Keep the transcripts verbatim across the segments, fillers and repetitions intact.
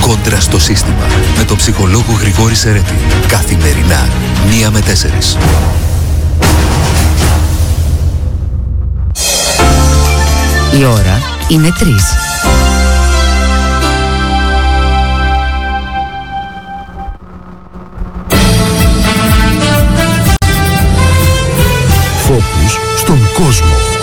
Κόντρα στο σύστημα με τον ψυχολόγο Γρηγόρη Σερέτη. Καθημερινά, μία με τέσσερις. Η ώρα είναι τρεις. Φόκους στον κόσμο.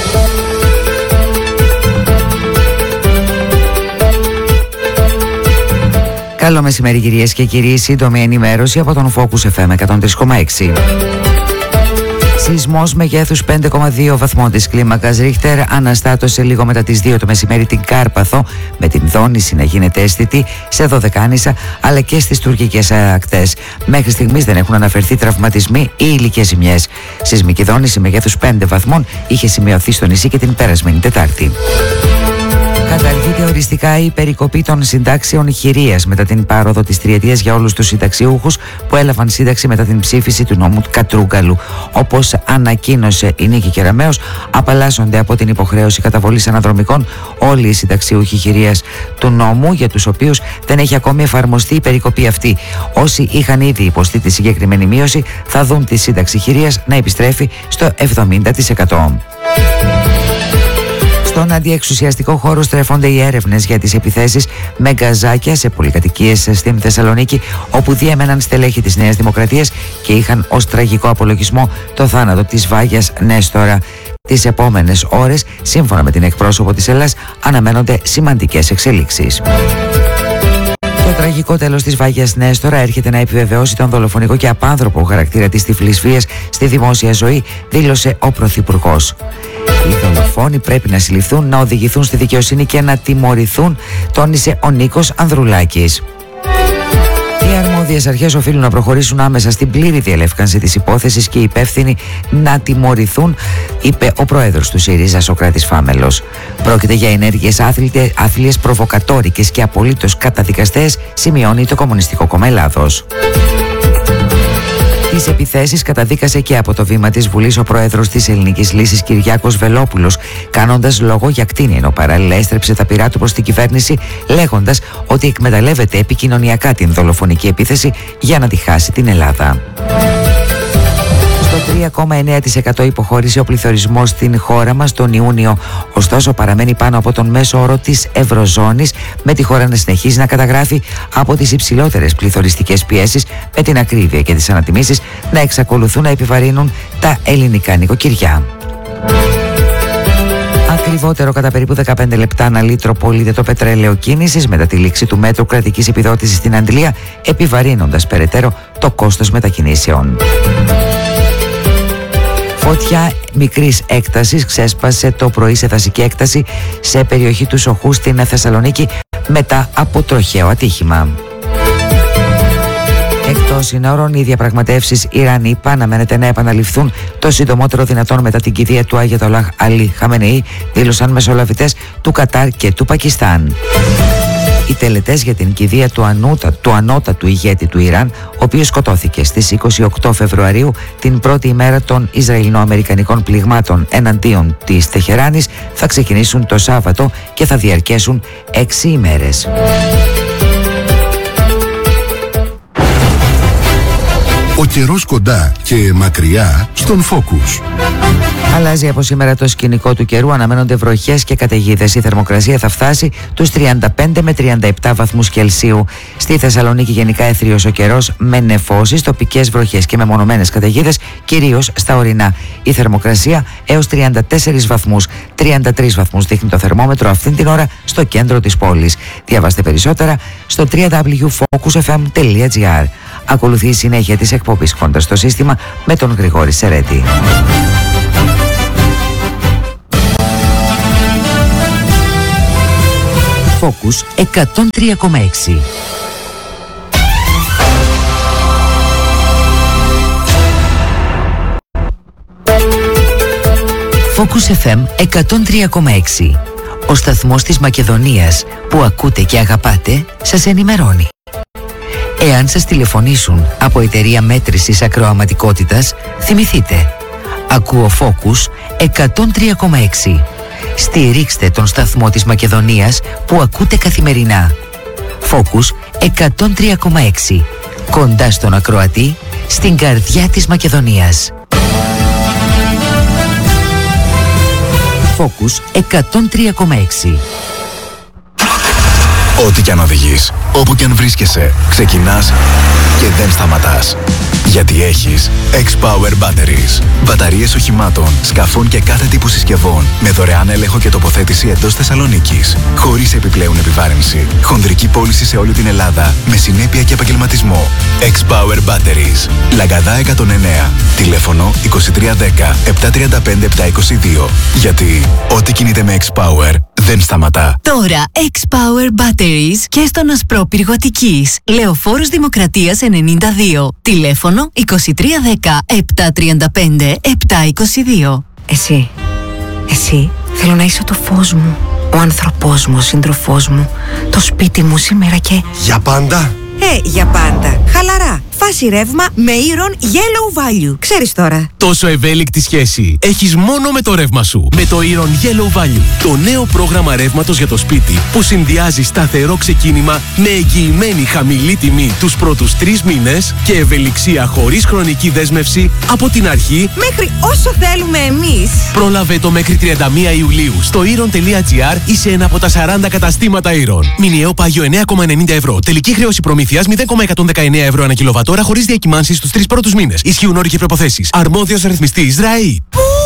Καλό μεσημέρι κυρίες και κύριοι, σύντομη ενημέρωση από τον Focus εφ εμ εκατόν τρία κόμμα έξι. Σεισμός μεγέθους πέντε κόμμα δύο βαθμών της κλίμακας Ρίχτερ αναστάτωσε λίγο μετά τις δύο το μεσημέρι την Κάρπαθο, με την δόνηση να γίνεται αίσθητη σε Δωδεκάνησα αλλά και στις τουρκικές ακτές. Μέχρι στιγμής δεν έχουν αναφερθεί τραυματισμοί ή υλικές ζημιές. Σεισμική δόνηση μεγέθους πέντε βαθμών είχε σημειωθεί στο νησί και την περασμένη Τετάρτη. Καταργείται οριστικά η περικοπή των συντάξεων χειρίας μετά την πάροδο της τριετίας για όλους τους συνταξιούχους που έλαβαν σύνταξη μετά την ψήφιση του νόμου Κατρούγκαλου. Όπως ανακοίνωσε η Νίκη Κεραμέως, απαλλάσσονται από την υποχρέωση καταβολής αναδρομικών όλοι οι συνταξιούχοι χειρίας του νόμου, για τους οποίους δεν έχει ακόμη εφαρμοστεί η περικοπή αυτή. Όσοι είχαν ήδη υποστεί τη συγκεκριμένη μείωση θα δουν τη σύνταξη χειρίας να επιστρέφει στο εβδομήντα τοις εκατό. Στον αντιεξουσιαστικό χώρο στρέφονται οι έρευνες για τις επιθέσεις με γκαζάκια σε πολυκατοικίες στην Θεσσαλονίκη, όπου διέμεναν στελέχη της Νέας Δημοκρατίας και είχαν ως τραγικό απολογισμό το θάνατο της Βάγιας Νέστορα. Τις επόμενες ώρες, σύμφωνα με την εκπρόσωπο της Ελλάς, αναμένονται σημαντικές εξελίξεις. Το τραγικό τέλος της Βάγιας Νέστορα έρχεται να επιβεβαιώσει τον δολοφονικό και απάνθρωπο χαρακτήρα της τυφλής βίας στη δημόσια ζωή, δήλωσε ο Πρωθυπουργός. Οι δολοφόνοι πρέπει να συλληφθούν, να οδηγηθούν στη δικαιοσύνη και να τιμωρηθούν, τόνισε ο Νίκος Ανδρουλάκης. Οι αρμόδιες αρχές οφείλουν να προχωρήσουν άμεσα στην πλήρη διελεύκανση της υπόθεσης και οι υπεύθυνοι να τιμωρηθούν, είπε ο πρόεδρος του ΣΥΡΙΖΑ, Σωκράτης Φάμελος. Πρόκειται για ενέργειες άθλιες, προβοκατόρικες και απολύτως καταδικαστές, σημειώνει το Κομμουνιστικό Κόμμα Ελλάδος. Τις επιθέσεις καταδίκασε και από το βήμα της Βουλής ο πρόεδρος της Ελληνικής Λύσης Κυριάκος Βελόπουλος, κάνοντας λόγο για κτίνη, ενώ παράλληλα έστρεψε τα πυρά του προς την κυβέρνηση, λέγοντας ότι εκμεταλλεύεται επικοινωνιακά την δολοφονική επίθεση για να διχάσει την Ελλάδα. Στο τρία κόμμα εννέα τοις εκατό υποχώρησε ο πληθωρισμός στην χώρα μας τον Ιούνιο, ωστόσο παραμένει πάνω από τον μέσο όρο της Ευρωζώνης, με τη χώρα να συνεχίζει να καταγράφει από τις υψηλότερες πληθωριστικές πιέσεις, με την ακρίβεια και τις ανατιμήσεις να εξακολουθούν να επιβαρύνουν τα ελληνικά νοικοκυριά. Ακριβότερο κατά περίπου δεκαπέντε λεπτά ανά λίτρο πωλείται το πετρέλαιο κίνησης μετά τη λήξη του μέτρου κρατικής επιδότησης στην Αντλία, επιβαρύνοντας περαιτέρω το κόστος μετακινήσεων. Φωτιά μικρής έκτασης ξέσπασε το πρωί σε δασική έκταση σε περιοχή του Σοχού στην Θεσσαλονίκη μετά από τροχαίο ατύχημα. Εκτός συνόρων, οι διαπραγματεύσεις Ιράν-ΗΠΑ αναμένεται να επαναληφθούν το συντομότερο δυνατόν μετά την κηδεία του Αγιατολάχ Αλί Χαμενεή, δήλωσαν μεσολαβητές του Κατάρ και του Πακιστάν. Οι τελετές για την κηδεία του, ανούτα, του ανώτατου ηγέτη του Ιράν, ο οποίος σκοτώθηκε στις είκοσι οκτώ Φεβρουαρίου, την πρώτη ημέρα των Ισραηλινο-Αμερικανικών πληγμάτων εναντίον της Τεχεράνης, θα ξεκινήσουν το Σάββατο και θα διαρκέσουν έξι ημέρες. Ο καιρός κοντά και μακριά στον Focus. Αλλάζει από σήμερα το σκηνικό του καιρού, αναμένονται βροχές και καταιγίδες. Η θερμοκρασία θα φτάσει τους τριάντα πέντε με τριάντα επτά βαθμούς Κελσίου. Στη Θεσσαλονίκη γενικά έθριος ο καιρός με νεφώσεις, τοπικές βροχές και μεμονωμένες καταιγίδες, κυρίως στα ορεινά. Η θερμοκρασία έως τριάντα τέσσερις βαθμούς. τριάντα τρεις βαθμούς δείχνει το θερμόμετρο αυτήν την ώρα στο κέντρο της πόλης. Διαβάστε περισσότερα στο double-u double-u double-u τελεία focus f m τελεία g r. Ακολουθεί η συνέχεια της εκπομπής Κόντρα στο σύστημα με τον Γρηγόρη Σερέτη. Focus εκατόν τρία κόμμα έξι. Focus εφ εμ εκατόν τρία κόμμα έξι. Ο σταθμός της Μακεδονίας που ακούτε και αγαπάτε σας ενημερώνει. Εάν σας τηλεφωνήσουν από εταιρεία μέτρησης ακροαματικότητας, θυμηθείτε, ακούω Focus εκατόν τρία κόμμα έξι. Στηρίξτε τον σταθμό της Μακεδονίας που ακούτε καθημερινά. Focus εκατόν τρία κόμμα έξι. Κοντά στον ακροατή, στην καρδιά της Μακεδονίας. Focus εκατόν τρία κόμμα έξι. Ό,τι κι αν οδηγείς, όπου κι αν βρίσκεσαι, ξεκινάς και δεν σταματάς. Γιατί έχεις X-Power Batteries. Μπαταρίες οχημάτων, σκαφών και κάθε τύπου συσκευών με δωρεάν έλεγχο και τοποθέτηση εντός Θεσσαλονίκης. Χωρίς επιπλέον επιβάρυνση. Χονδρική πώληση σε όλη την Ελλάδα με συνέπεια και επαγγελματισμό. X-Power Batteries. Λαγκαδά εκατόν εννέα. Τηλέφωνο είκοσι τρία δέκα επτακόσια τριάντα πέντε επτακόσια είκοσι δύο. Γιατί ό,τι κινείται με X-Power δεν σταματά. Τώρα X-Power Batteries και στον Ασπρόπυργο Αττικής. Λεωφόρος Δημοκρατίας ενενήντα δύο. Τηλέφωνο είκοσι τρία δέκα επτακόσια τριάντα πέντε επτακόσια είκοσι δύο. Εσύ, εσύ θέλω να είσαι το φως μου, ο άνθρωπός μου, ο σύντροφός μου, το σπίτι μου σήμερα και... Για πάντα. Ε, για πάντα. Χαλαρά. Φάση ρεύμα με Iron Yellow Value. Ξέρεις τώρα. Τόσο ευέλικτη σχέση έχεις μόνο με το ρεύμα σου. Με το Iron Yellow Value. Το νέο πρόγραμμα ρεύματος για το σπίτι που συνδυάζει σταθερό ξεκίνημα με εγγυημένη χαμηλή τιμή τους πρώτους τρεις μήνες και ευελιξία χωρίς χρονική δέσμευση από την αρχή μέχρι όσο θέλουμε εμείς. Πρόλαβε το μέχρι τριάντα μία Ιουλίου στο iron τελεία gr ή σε ένα από τα σαράντα καταστήματα Iron. Μηνιαίο πάγιο εννέα κόμμα ενενήντα ευρώ. Τελική χρέωση προμήθειας μηδέν κόμμα εκατόν δεκαεννέα ευρώ ανά κιλοβατόρα χωρίς διακυμάνσεις στους τρεις πρώτους μήνες. Ισχύουν όροι και προϋποθέσεις. Αρμόδιος ρυθμιστής ΡΑΗ.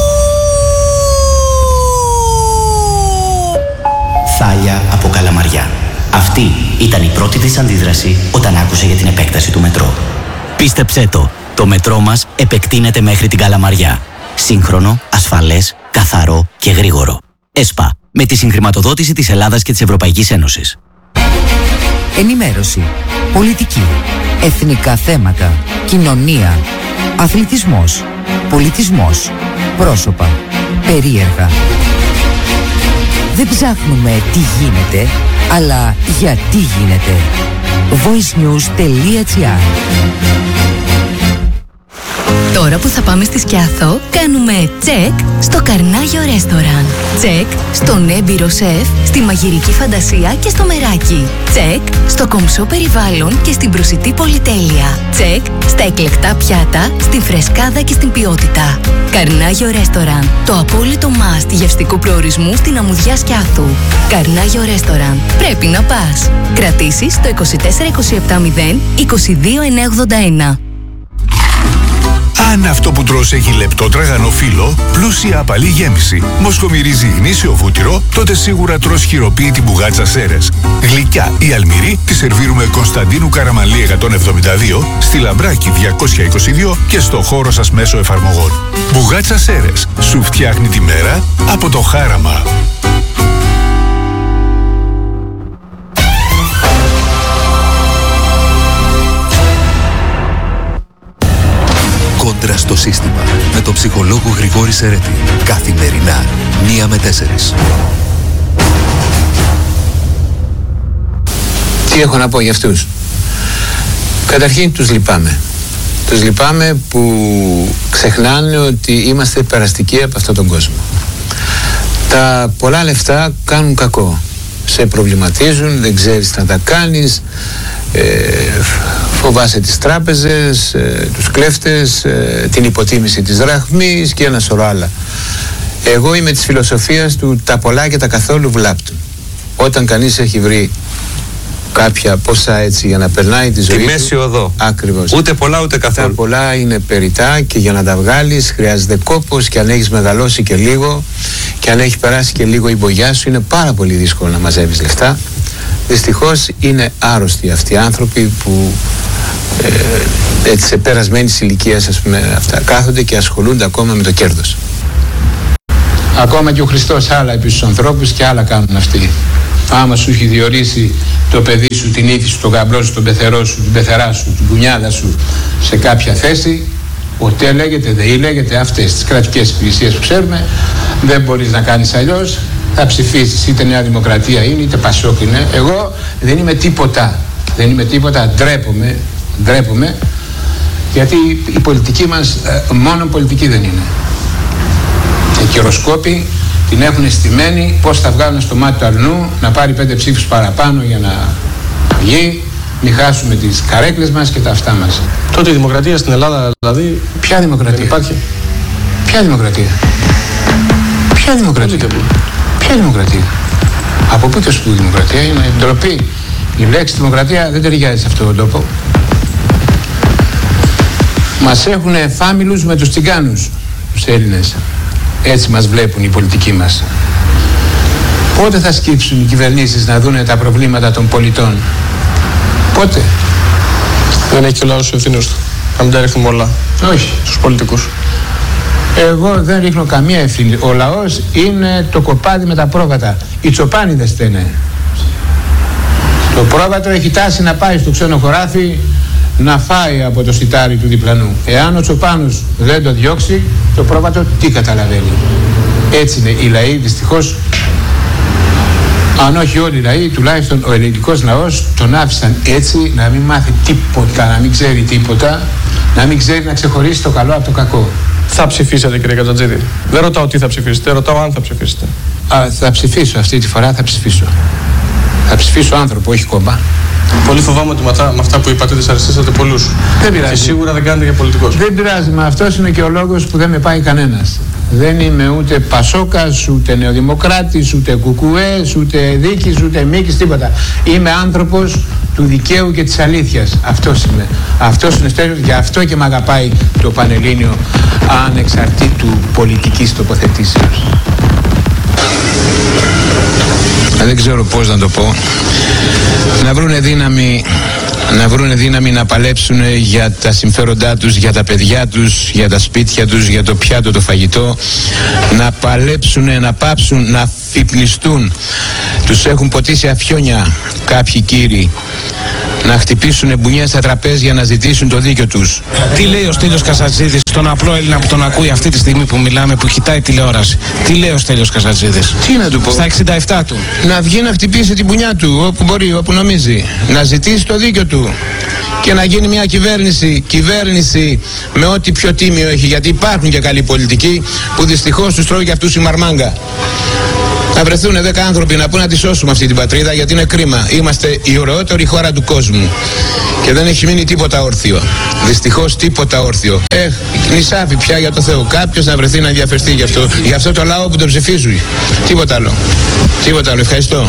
Θάλια από Καλαμαριά. Αυτή ήταν η πρώτη της αντίδραση όταν άκουσε για την επέκταση του μετρό. Πίστεψέ το, το μετρό μας επεκτείνεται μέχρι την Καλαμαριά. Σύγχρονο, ασφαλές, καθαρό και γρήγορο. ΕΣΠΑ, με τη συγχρηματοδότηση της Ελλάδας και της Ευρωπαϊκής Ένωσης. Ενημέρωση, πολιτική, εθνικά θέματα, κοινωνία, αθλητισμός, πολιτισμός, πρόσωπα, περίεργα. Δεν ψάχνουμε τι γίνεται, αλλά γιατί γίνεται. voice news τελεία gr. Τώρα που θα πάμε στη Σκιάθο, κάνουμε τσεκ στο Καρνάγιο Ρέστοραν. Τσεκ στον έμπειρο σεφ, στη μαγειρική φαντασία και στο μεράκι. Τσεκ στο κομψό περιβάλλον και στην προσιτή πολυτέλεια. Τσεκ στα εκλεκτά πιάτα, στην φρεσκάδα και στην ποιότητα. Καρνάγιο Ρέστοραν, το απόλυτο must γευστικού προορισμού στην αμμουδιά Σκιάθου. Καρνάγιο Ρέστοραν, πρέπει να πας. Κρατήσεις στο είκοσι τέσσερα είκοσι επτά μηδέν είκοσι δύο εννιακόσια ογδόντα ένα. Αν αυτό που τρως έχει λεπτό τραγανό φύλλο, πλούσια απαλή γέμιση, μοσχομυρίζει γνήσιο βούτυρο, τότε σίγουρα τρως χειροποίητη μπουγάτσα Σέρες. Γλυκιά ή αλμυρή τη σερβίρουμε Κωνσταντίνου Καραμανλή εκατόν εβδομήντα δύο, στη Λαμπράκη διακόσια είκοσι δύο και στο χώρο σας μέσω εφαρμογών. Μπουγάτσα Σέρες, σου φτιάχνει τη μέρα από το χάραμα. Κόντρα στο σύστημα με τον ψυχολόγο Γρηγόρη Σερέτη. Καθημερινά, μία με τέσσερις. Τι έχω να πω για αυτούς? Καταρχήν τους λυπάμαι. Τους λυπάμαι που ξεχνάνε ότι είμαστε περαστικοί από αυτόν τον κόσμο. Τα πολλά λεφτά κάνουν κακό. Σε προβληματίζουν, δεν ξέρεις τι να τα κάνεις, ε, φοβάσαι τις τράπεζες, ε, τους κλέφτες, ε, την υποτίμηση της δραχμής και ένα σωρό άλλα. Εγώ είμαι της φιλοσοφίας του τα πολλά και τα καθόλου βλάπτουν. Όταν κανείς έχει βρει κάποια ποσά έτσι για να περνάει τη ζωή τη μέση οδό. Ακριβώς. Ούτε πολλά ούτε καθόλου. Τα πολλά είναι περιτά και για να τα βγάλεις χρειάζεται κόπος, και αν έχεις μεγαλώσει και λίγο και αν έχει περάσει και λίγο η μπογιά σου είναι πάρα πολύ δύσκολο να μαζεύεις λεφτά. Δυστυχώς είναι άρρωστοι αυτοί οι άνθρωποι που ε, έτσι σε περασμένης ηλικίας, ας πούμε, αυτά κάθονται και ασχολούνται ακόμα με το κέρδος. Ακόμα και ο Χριστός άλλα είπε στους ανθρώπους και άλλα κάνουν αυτοί. Άμα σου έχει διορίσει το παιδί σου, την ύφη σου, τον γαμπρό σου, τον πεθερό σου, την πεθερά σου, την κουνιάδα σου σε κάποια θέση, ΟΤΕ λέγεται, ΔΕΗ λέγεται, αυτές τις κρατικές υπηρεσίες που ξέρουμε, δεν μπορείς να κάνεις αλλιώς, θα ψηφίσεις, είτε Νέα Δημοκρατία είναι, είτε Πασόκ είναι. Εγώ δεν είμαι τίποτα, δεν είμαι τίποτα, ντρέπομαι, ντρέπομαι, γιατί η πολιτική μας μόνο πολιτική δεν είναι. Οι κυροσκόποι την έχουν στημένη πώς θα βγάλουν στο μάτι του αρνού να πάρει πέντε ψήφους παραπάνω για να αυγή, μην χάσουμε τις καρέκλες μας και τα αυτά μας. Τότε η δημοκρατία στην Ελλάδα, δηλαδή. Ποια δημοκρατία? Δεν υπάρχει. Ποια δημοκρατία? Ποια δημοκρατία? Ποια δημοκρατία? Από πού και ως πού δημοκρατία? Είναι ντροπή. Η λέξη δημοκρατία δεν ταιριάζει σε αυτόν τον τόπο. Μας έχουν φάμιλους με τους τσιγκάνους, τους Έλληνες. Έτσι μας βλέπουν οι πολιτικοί μας. Πότε θα σκύψουν οι κυβερνήσεις να δούνε τα προβλήματα των πολιτών? Πότε? Δεν έχει και ο λαός ευθύνες του. Να μην τα ρίχνουμε όλα. Όχι. Στους πολιτικούς. Εγώ δεν ρίχνω καμία ευθύνη. Ο λαός είναι το κοπάδι με τα πρόβατα. Οι τσοπάνιδες φταίνε. Το πρόβατο έχει τάση να πάει στο ξένο χωράφι να φάει από το σιτάρι του διπλανού. Εάν ο τσοπάνος δεν το διώξει, το πρόβατο τι καταλαβαίνει? Έτσι είναι οι λαοί, δυστυχώς. Αν όχι όλοι οι λαοί, τουλάχιστον ο ελληνικός λαός τον άφησαν έτσι, να μην μάθει τίποτα, να μην ξέρει τίποτα, να μην ξέρει να ξεχωρίσει το καλό από το κακό. Θα ψηφίσετε, κύριε Κατζατζίδη? Δεν ρωτάω τι θα ψηφίσετε, ρωτάω αν θα ψηφίσετε. Α, θα ψηφίσω αυτή τη φορά, θα ψηφίσω. Θα ψηφίσω άνθρωπο, όχι κόμμα. Πολύ φοβάμαι ότι με αυτά που είπατε δυσαρεστήσατε πολλούς. Δεν πειράζει. Και σίγουρα δεν κάνετε για πολιτικός. Δεν πειράζει, μα αυτός είναι και ο λόγος που δεν με πάει κανένας. Δεν είμαι ούτε Πασόκας, ούτε Νεοδημοκράτης, ούτε Κουκουές, ούτε Δίκης, ούτε Μίκης, τίποτα. Είμαι άνθρωπος του δικαίου και της αλήθειας. Αυτός είμαι. Αυτός είναι στέλιος, γι' αυτό και με αγαπάει το Πανελλήνιο ανεξαρτήτου πολιτικής τοποθετήσεως. Δεν ξέρω πώς να το πω. Να βρούνε δύναμη, να βρούνε δύναμη να παλέψουν για τα συμφέροντά τους, για τα παιδιά τους, για τα σπίτια τους, για το πιάτο, το φαγητό. Να παλέψουν, να πάψουν, να φυπνιστούν. Τους έχουν ποτίσει αφιόνια κάποιοι κύριοι. Να χτυπήσουν μπουνιές στα τραπέζια να ζητήσουν το δίκιο τους. Τι λέει ο Στέλιος Καζατζίδης στον απλό Έλληνα που τον ακούει αυτή τη στιγμή που μιλάμε, που κοιτάει τηλεόραση? Τι λέει ο Στέλιος Καζατζίδης? Τι να του πω? Στα εξήντα επτά του. Να βγει να χτυπήσει την μπουνιά του όπου μπορεί, όπου νομίζει. Να ζητήσει το δίκιο του. Και να γίνει μια κυβέρνηση, κυβέρνηση με ό,τι πιο τίμιο έχει. Γιατί υπάρχουν και καλοί πολιτικοί που δυστυχώς τους τρώει και αυτούς η μαρμάγκα. Να βρεθούν δέκα άνθρωποι να πούν να τη σώσουμε αυτή την πατρίδα, γιατί είναι κρίμα. Είμαστε η ωραιότερη χώρα του κόσμου και δεν έχει μείνει τίποτα όρθιο. Δυστυχώς τίποτα όρθιο. Ε, νησάφι πια για το Θεό. Κάποιος να βρεθεί να ενδιαφερθεί γι' αυτό, γι' αυτό το λαό που τον ψηφίζουν. Τίποτα άλλο. Τίποτα άλλο. Ευχαριστώ.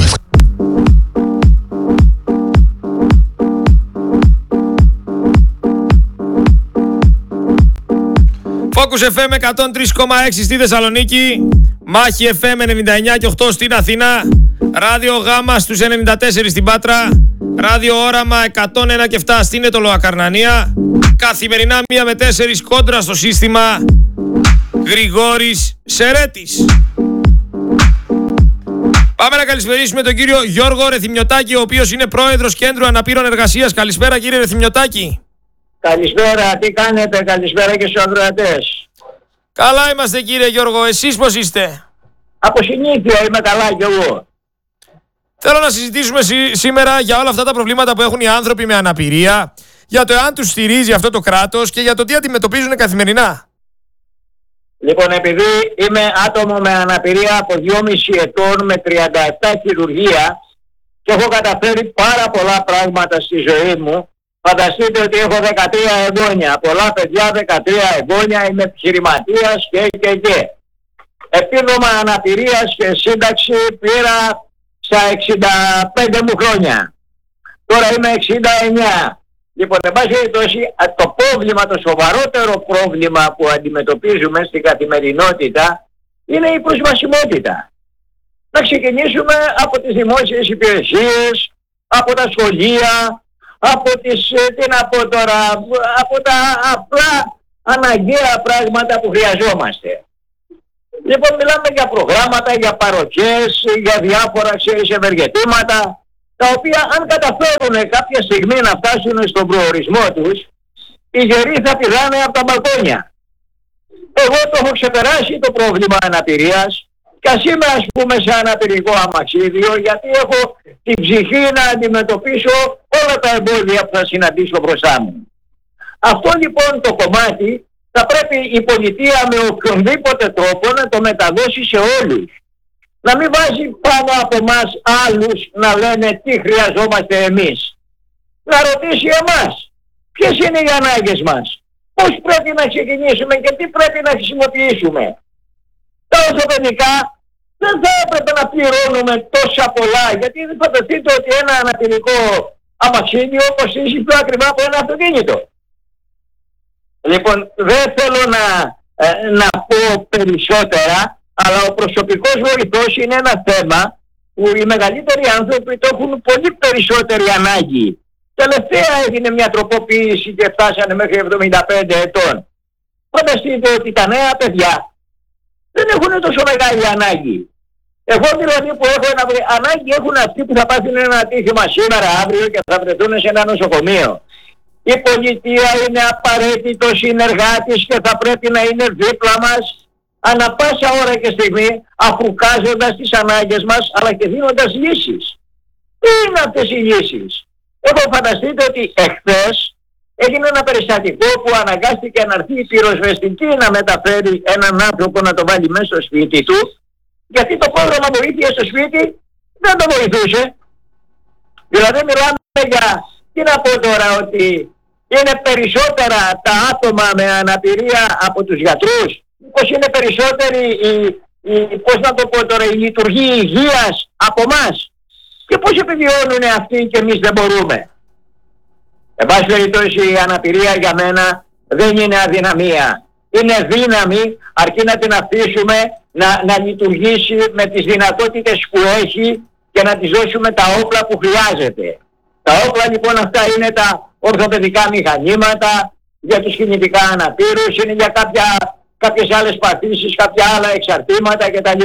Focus εφ εμ εκατόν τρία κόμμα έξι στη Θεσσαλονίκη, Μάχη εφ εμ ενενήντα εννιά και οκτώ στην Αθήνα, Ράδιο Γάμα στους ενενήντα τέσσερα στην Πάτρα, Ράδιο Όραμα εκατόν ένα και επτά στην Ετωλοα Καρνανία, καθημερινά μία με τέσσερα κόντρα στο σύστημα Γρηγόρης Σερέτης. Πάμε να καλησπερίσουμε τον κύριο Γιώργο Ρεθυμιωτάκη, ο οποίος είναι πρόεδρος Κέντρου Αναπήρων Εργασίας. Καλησπέρα κύριε Ρεθυμιωτάκη. Καλησπέρα, τι κάνετε? Καλησπέρα και στους ακροατές. Καλά είμαστε κύριε Γιώργο, εσείς πώς είστε? Από συνήθεια είμαι καλά κι εγώ. Θέλω να συζητήσουμε σή- σήμερα για όλα αυτά τα προβλήματα που έχουν οι άνθρωποι με αναπηρία, για το εάν τους στηρίζει αυτό το κράτος και για το τι αντιμετωπίζουν καθημερινά. Λοιπόν, επειδή είμαι άτομο με αναπηρία από δυόμισι ετών με τριάντα επτά χειρουργία και έχω καταφέρει πάρα πολλά πράγματα στη ζωή μου, φανταστείτε ότι έχω δεκατρία εγγόνια, πολλά παιδιά, δεκατρία εγγόνια, είμαι επιχειρηματίας και και και. Επίδομα αναπηρίας και σύνταξη πήρα στα εξήντα πέντε μου χρόνια. Τώρα είμαι εξήντα εννιά. Λοιπόν, εν πάση περιπτώσει, το πρόβλημα, το σοβαρότερο πρόβλημα που αντιμετωπίζουμε στην καθημερινότητα είναι η προσβασιμότητα. Να ξεκινήσουμε από τις δημόσιες υπηρεσίες, από τα σχολεία, από τις, τι να πω τώρα, από τα απλά αναγκαία πράγματα που χρειαζόμαστε. Λοιπόν, μιλάμε για προγράμματα, για παροχές, για διάφορα, ξέρεις, ευεργετήματα, τα οποία αν καταφέρουν κάποια στιγμή να φτάσουν στον προορισμό τους, οι γεροί θα πηδάνε από τα μπαλκόνια. Εγώ το έχω ξεπεράσει το πρόβλημα αναπηρίας και ας είμαι, ας πούμε, σε αναπηρικό αμαξίδιο, γιατί έχω την ψυχή να αντιμετωπίσω όλα τα εμπόδια που θα συναντήσω μπροστά μου. Αυτό λοιπόν το κομμάτι θα πρέπει η πολιτεία με οποιονδήποτε τρόπο να το μεταδώσει σε όλους. Να μην βάζει πάνω από μας άλλους να λένε τι χρειαζόμαστε εμείς. να ρωτήσει εμάς ποιες είναι οι ανάγκες μας, πώς πρέπει να ξεκινήσουμε και τι πρέπει να χρησιμοποιήσουμε. Τα ορθοπαιδικά δεν θα έπρεπε να πληρώνουμε τόσα πολλά, γιατί δεν φανταστείτε ότι ένα αναπηρικό αμαξίδιο κοστίζει πιο ακριβά από ένα αυτοκίνητο. Λοιπόν, δεν θέλω να, ε, να πω περισσότερα, αλλά ο προσωπικός βοηθός είναι ένα θέμα που οι μεγαλύτεροι άνθρωποι το έχουν πολύ περισσότερη ανάγκη. Τελευταία έγινε μια τροποποίηση και φτάσανε μέχρι εβδομήντα πέντε ετών. Φανταστείτε ότι τα νέα παιδιά δεν έχουν τόσο μεγάλη ανάγκη. Εγώ δηλαδή που έχω ένα, ανάγκη έχουν αυτοί που θα πάθουν ένα ατύχημα σήμερα, αύριο και θα βρεθούν σε ένα νοσοκομείο. Η πολιτεία είναι απαραίτητο συνεργάτης και θα πρέπει να είναι δίπλα μας ανά πάσα ώρα και στιγμή, αφουκάζοντας τις ανάγκες μας αλλά και δίνοντας λύσεις. Τι είναι αυτές οι λύσεις? Εγώ φανταστείτε ότι εχθές έγινε ένα περιστατικό που αναγκάστηκε να έρθει η πυροσβεστική να μεταφέρει έναν άνθρωπο να το βάλει μέσα στο σπίτι του, γιατί το πρόγραμμα βοήθεια στο σπίτι δεν το βοηθούσε. Δηλαδή μιλάμε για, τι να πω τώρα, ότι είναι περισσότερα τα άτομα με αναπηρία από τους γιατρούς, πως είναι περισσότερη η, η, πώς να το πω τώρα, η λειτουργία υγείας από εμάς, και πώς επιβιώνουν αυτοί και εμείς δεν μπορούμε. Εν πάση περιπτώσει, η αναπηρία για μένα δεν είναι αδυναμία. Είναι δύναμη, αρκεί να την αφήσουμε να, να λειτουργήσει με τις δυνατότητες που έχει και να της δώσουμε τα όπλα που χρειάζεται. Τα όπλα λοιπόν αυτά είναι τα ορθοπαιδικά μηχανήματα για τους κινητικά αναπήρους, είναι για κάποια, κάποιες άλλες παθήσεις, κάποια άλλα εξαρτήματα κτλ.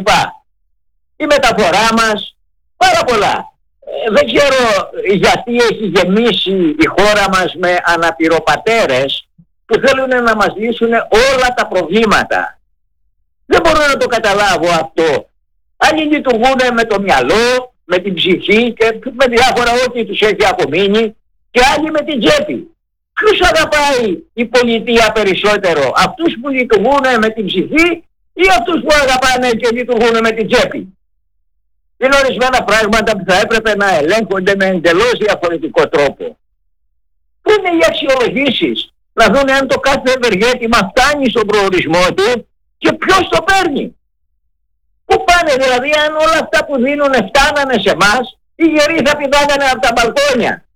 Η μεταφορά μας, πάρα πολλά. Ε, δεν ξέρω γιατί έχει γεμίσει η χώρα μας με αναπηροπατέρες που θέλουν να μας λύσουν όλα τα προβλήματα. Δεν μπορώ να το καταλάβω αυτό. Άλλοι λειτουργούν με το μυαλό, με την ψυχή και με διάφορα ό,τι τους έχει απομείνει, και άλλοι με την τσέπη. Ποιος αγαπάει η πολιτεία περισσότερο, αυτούς που λειτουργούν με την ψυχή ή αυτούς που αγαπάνε και λειτουργούν με την τσέπη? Είναι ορισμένα πράγματα που θα έπρεπε να ελέγχονται με εντελώς διαφορετικό τρόπο. Πού είναι οι αξιολογήσεις? Να δουν αν το κάθε ευεργέτημα φτάνει στον προορισμό του και ποιος το παίρνει. Πού πάνε δηλαδή, αν όλα αυτά που δίνουν φτάνανε σε εμάς, οι γεροί θα πηδάγανε από τα μπαλκόνια.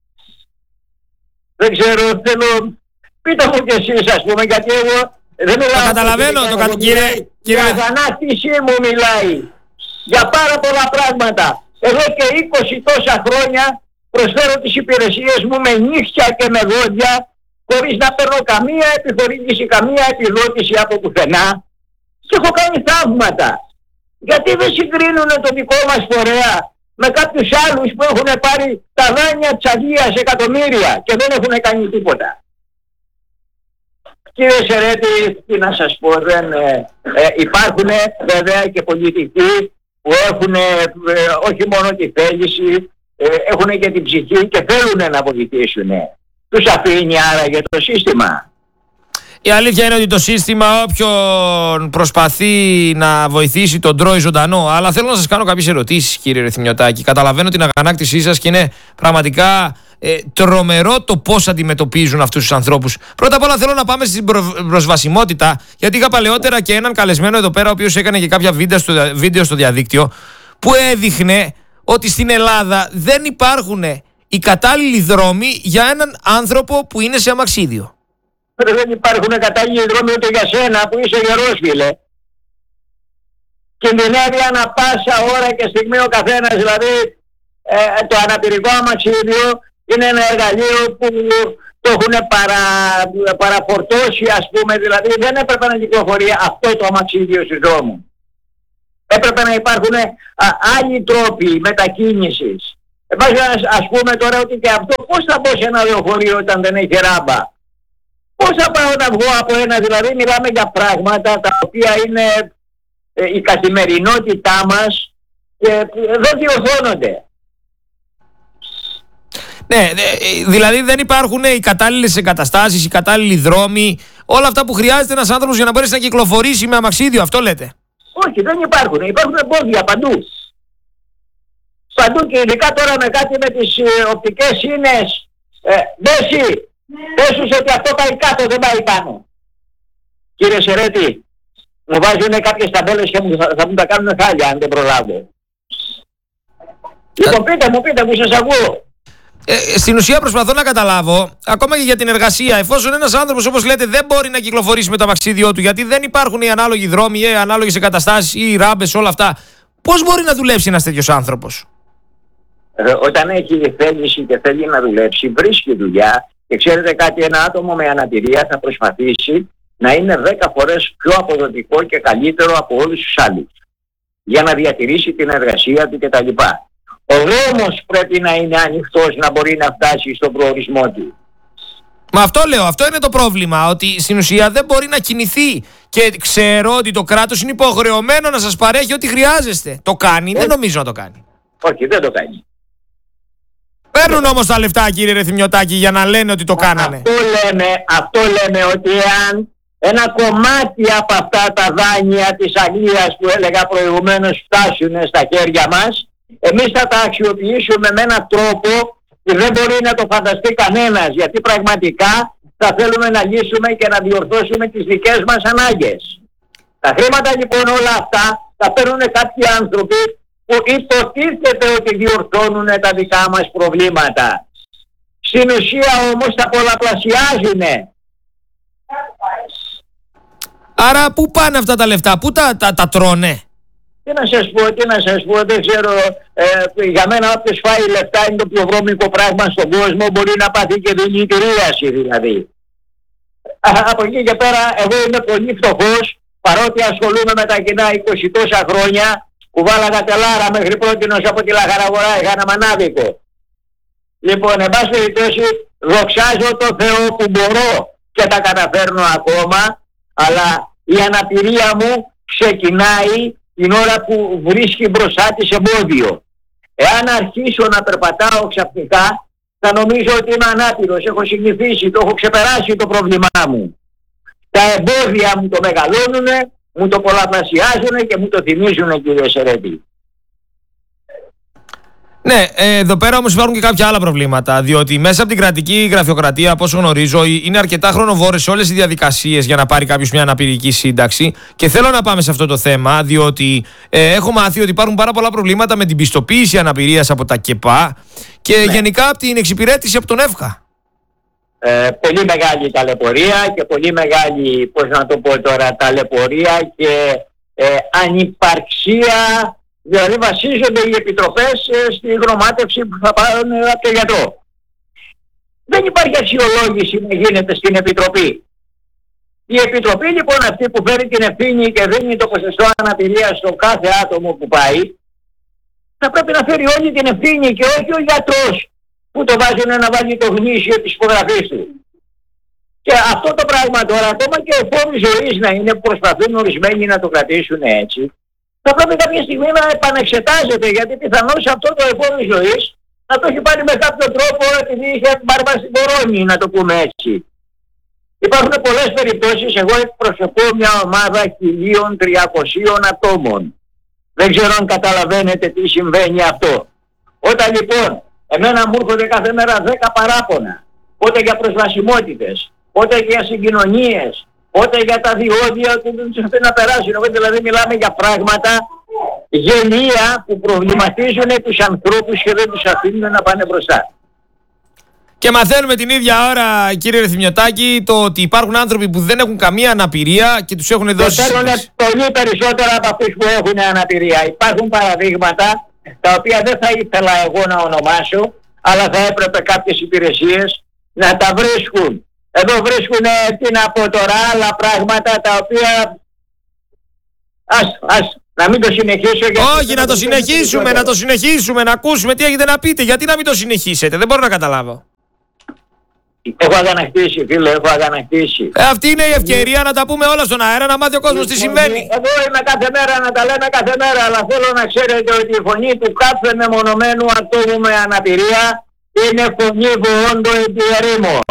Δεν ξέρω, θέλω, πείτε μου κι εσείς ας πούμε, γιατί εγώ δεν μιλάω... Το καταλαβαίνω, το κα... κύριε... Για αγανάκτησή μου μιλάει. Για πάρα πολλά πράγματα. Εδώ και είκοσι τόσα χρόνια προσφέρω τις υπηρεσίες μου με νύχια και με δόντια, χωρίς να παίρνω καμία επιχορήγηση, καμία επιδότηση από πουθενά, και έχω κάνει θαύματα. Γιατί δεν συγκρίνουν το δικό μας φορέα με κάποιους άλλους που έχουν πάρει τα δάνεια της Αγίας εκατομμύρια και δεν έχουν κάνει τίποτα? Κύριε Σερέτη, τι να σας πω, δεν, ε, ε, υπάρχουν βέβαια και πολιτικοί που έχουν ε, ε, όχι μόνο τη θέληση, ε, έχουν και την ψυχή και θέλουν να βοηθήσουν. Τους αφήνει άραγε το σύστημα? Η αλήθεια είναι ότι το σύστημα όποιον προσπαθεί να βοηθήσει τον τρώει ζωντανό. Αλλά θέλω να σας κάνω κάποιες ερωτήσεις, κύριε Ρεθυμιωτάκη. Καταλαβαίνω την αγανάκτησή σας και είναι πραγματικά ε, τρομερό το πώς αντιμετωπίζουν αυτούς τους ανθρώπους. Πρώτα απ' όλα θέλω να πάμε στην προ, προσβασιμότητα, γιατί είχα παλαιότερα και έναν καλεσμένο εδώ πέρα, ο οποίος έκανε και κάποια βίντεο στο, βίντεο στο διαδίκτυο, που έδειχνε ότι στην Ελλάδα δεν υπάρχουν οι κατάλληλοι δρόμοι για έναν άνθρωπο που είναι σε αμαξίδιο. Δεν υπάρχουν κατάλληλοι δρόμοι ούτε για σένα που είσαι γερός, φίλε. Κινδυνεύει ανα πάσα ώρα και στιγμή ο καθένας. Δηλαδή ε, το αναπηρικό αμαξίδιο είναι ένα εργαλείο που το έχουν παρα, παραφορτώσει, ας πούμε. Δηλαδή δεν έπρεπε να κυκλοφορεί αυτό το αμαξίδιο στους δρόμους. Έπρεπε να υπάρχουν α, άλλοι τρόποι μετακίνησης. Εμάς ας πούμε τώρα ότι και αυτό πώς θα μπω σε ένα λεωφορείο όταν δεν έχει ράμπα? Πώς θα πάω να βγω από ένα? Δηλαδή μιλάμε για πράγματα τα οποία είναι ε, η καθημερινότητά μας και ε, δεν διορθώνονται. Ναι, δηλαδή δεν υπάρχουν οι κατάλληλες εγκαταστάσεις, οι κατάλληλοι δρόμοι, όλα αυτά που χρειάζεται ένας άνθρωπος για να μπορέσει να κυκλοφορήσει με αμαξίδιο, αυτό λέτε? Όχι, δεν υπάρχουν. Υπάρχουν εμπόδια παντού. Παντού, και ειδικά τώρα με κάτι με τις ε, οπτικές σύνες, Ε, Μέση, πες τους ότι αυτό πάει κάτω, δεν πάει πάνω. Κύριε Σερέτη, μου βάζουν κάποιες ταμπέλες και μου, θα, θα μου τα κάνουν χάλια αν δεν προλάβω. Λοιπόν, πείτε μου, πείτε μου, σας ακούω. Ε, στην ουσία προσπαθώ να καταλάβω, ακόμα και για την εργασία, εφόσον ένας άνθρωπος, όπως λέτε, δεν μπορεί να κυκλοφορήσει με το αμαξίδιό του, γιατί δεν υπάρχουν οι ανάλογοι δρόμοι, οι ανάλογες εγκαταστάσεις ή οι ράμπες, όλα αυτά, πώς μπορεί να δουλέψει ένας τέτοιος άνθρωπος? Ε, όταν έχει θέληση και θέλει να δουλέψει, βρίσκει δουλειά και ξέρετε κάτι, ένα άτομο με αναπηρία θα προσπαθήσει να είναι δέκα φορές πιο αποδοτικό και καλύτερο από όλους τους άλλους για να διατηρήσει την εργασία του κτλ. Ο δρόμος πρέπει να είναι ανοιχτός να μπορεί να φτάσει στον προορισμό του. Μα αυτό λέω, αυτό είναι το πρόβλημα, ότι στην ουσία δεν μπορεί να κινηθεί και ξέρω ότι το κράτος είναι υποχρεωμένο να σας παρέχει ό,τι χρειάζεστε. Το κάνει, ε, δεν νομίζω να το κάνει. Όχι, δεν το κάνει. Παίρνουν όμως τα λεφτά, κύριε Ρεθυμιωτάκη, για να λένε ότι το κάνανε. Αυτό λέμε, αυτό λέμε ότι εάν ένα κομμάτι από αυτά τα δάνεια της Αγγλίας που έλεγα προηγουμένως φτάσουν στα χέρια μας, εμείς θα τα αξιοποιήσουμε με έναν τρόπο που δεν μπορεί να το φανταστεί κανένας, γιατί πραγματικά θα θέλουμε να λύσουμε και να διορθώσουμε τις δικές μας ανάγκες. Τα χρήματα λοιπόν όλα αυτά θα παίρνουν κάποιοι άνθρωποι που υποτίθεται ότι διορθώνουν τα δικά μας προβλήματα. Στην ουσία όμως τα πολλαπλασιάζουνε. Άρα πού πάνε αυτά τα λεφτά, πού τα, τα, τα τρώνε? Τι να σας πω, τι να σας πω, δεν ξέρω, ε, για μένα όποιος φάει λεφτά είναι το πιο βρώμικο πράγμα στον κόσμο, μπορεί να πάθει και δηλητηρίαση δηλαδή. Α, από εκεί και πέρα εγώ είμαι πολύ φτωχός, παρότι ασχολούμαι με τα κοινά είκοσι τόσα χρόνια, κουβάλαγα τελάρα μέχρι πρότινος από τη Λαχαραγορά, είχα ένα μανάδικο. Λοιπόν, εν πάση περιπτώσει, δοξάζω το Θεό που μπορώ και τα καταφέρνω ακόμα, αλλά η αναπηρία μου ξεκινάει την ώρα που βρίσκει μπροστά της εμπόδιο. Εάν αρχίσω να περπατάω ξαφνικά, θα νομίζω ότι είμαι ανάπηρος, έχω συνηθίσει, το έχω ξεπεράσει το πρόβλημά μου. Τα εμπόδια μου το μεγαλώνουνε, μου το πολλαπλασιάζουν και μου το θυμίζουν, κύριε Σερέτη. Ναι, ε, εδώ πέρα όμως υπάρχουν και κάποια άλλα προβλήματα, διότι μέσα από την κρατική γραφειοκρατία, από όσο γνωρίζω, είναι αρκετά χρονοβόρες όλες οι διαδικασίες για να πάρει κάποιος μια αναπηρική σύνταξη. Και θέλω να πάμε σε αυτό το θέμα, διότι ε, έχω μάθει ότι υπάρχουν πάρα πολλά προβλήματα με την πιστοποίηση αναπηρίας από τα ΚΕΠΑ και ναι. γενικά από την εξυπηρέτηση από τον ΕΦΚΑ. Ε, πολύ μεγάλη ταλαιπωρία και πολύ μεγάλη, πώς να το πω τώρα, ταλαιπωρία και ε, ανυπαρξία. Δηλαδή βασίζονται οι επιτροπές ε, στη γνωμάτευση που θα πάρουν από τον γιατρό. Δεν υπάρχει αξιολόγηση να γίνεται στην επιτροπή. Η επιτροπή λοιπόν αυτή που φέρει την ευθύνη και δίνει το ποσοστό αναπηρίας στο κάθε άτομο που πάει, θα πρέπει να φέρει όλη την ευθύνη και όχι ο γιατρός που το βάζουν να βάλει το γνήσιο της υπογραφής του. Και αυτό το πράγμα τώρα, ακόμα και ο φόρος ζωής να είναι που προσπαθούν ορισμένοι να το κρατήσουν έτσι, θα πρέπει κάποια στιγμή να επανεξετάζεται, γιατί πιθανώς αυτό το εφόρο ζωής να το έχει πάρει με κάποιο τρόπο επειδή είχε μπάρμα στην κορώνη, να το πούμε έτσι. Υπάρχουν πολλές περιπτώσεις, εγώ εκπροσωπώ μια ομάδα χίλια τριακόσια ατόμων. Δεν ξέρω αν καταλαβαίνετε τι συμβαίνει αυτό. Όταν λοιπόν εμένα μου έρχονται κάθε μέρα δέκα παράπονα, πότε για προσβασιμότητες, πότε για συγκοινωνίες, πότε για τα διόδια που δεν τους αφήνουν να περάσουν. Εγώ δηλαδή μιλάμε για πράγματα γενεία που προβληματίζουν τους ανθρώπους και δεν τους αφήνουν να πάνε μπροστά. Και μαθαίνουμε την ίδια ώρα, κύριε Ρεθυμιωτάκη, το ότι υπάρχουν άνθρωποι που δεν έχουν καμία αναπηρία και τους έχουν δώσει... Και παίρνουν πολύ περισσότερα από αυτούς που έχουν αναπηρία. Υπάρχουν παραδείγματα τα οποία δεν θα ήθελα εγώ να ονομάσω, αλλά θα έπρεπε κάποιες υπηρεσίες να τα βρίσκουν. Εδώ βρίσκουν τι να πω τώρα άλλα πράγματα τα οποία... Ας, ας, να μην το συνεχίσω. Όχι, να το συνεχίσουμε, να το συνεχίσουμε, να ακούσουμε τι έχετε να πείτε. Γιατί να μην το συνεχίσετε, δεν μπορώ να καταλάβω. Έχω αγανακτήσει, φίλε, έχω αγανακτήσει. Ε, αυτή είναι η ευκαιρία να τα πούμε όλα στον αέρα, να μάθει ο κόσμος τι συμβαίνει. Εγώ είμαι κάθε μέρα να τα λέμε κάθε μέρα, αλλά θέλω να ξέρετε ότι η φωνή του κάθε μεμονωμένου ατόμου με αναπηρία είναι φωνή βοόντο επί ερήμο.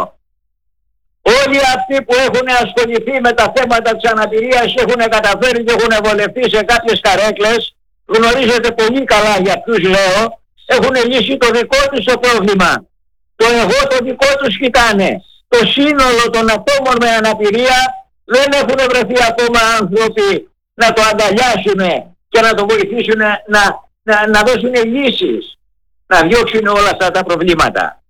Όλοι αυτοί που έχουν ασχοληθεί με τα θέματα της αναπηρίας έχουν καταφέρει και έχουν βολευτεί σε κάποιες καρέκλες, γνωρίζετε πολύ καλά για ποιους λέω, έχουν λύσει το δικό τους το πρόβλημα. Το εγώ το δικό τους κοιτάνε. Το σύνολο των ατόμων με αναπηρία δεν έχουν βρεθεί ακόμα άνθρωποι να το αγκαλιάσουν και να το βοηθήσουν να, να, να δώσουν λύσεις, να διώξουν όλα αυτά τα προβλήματα.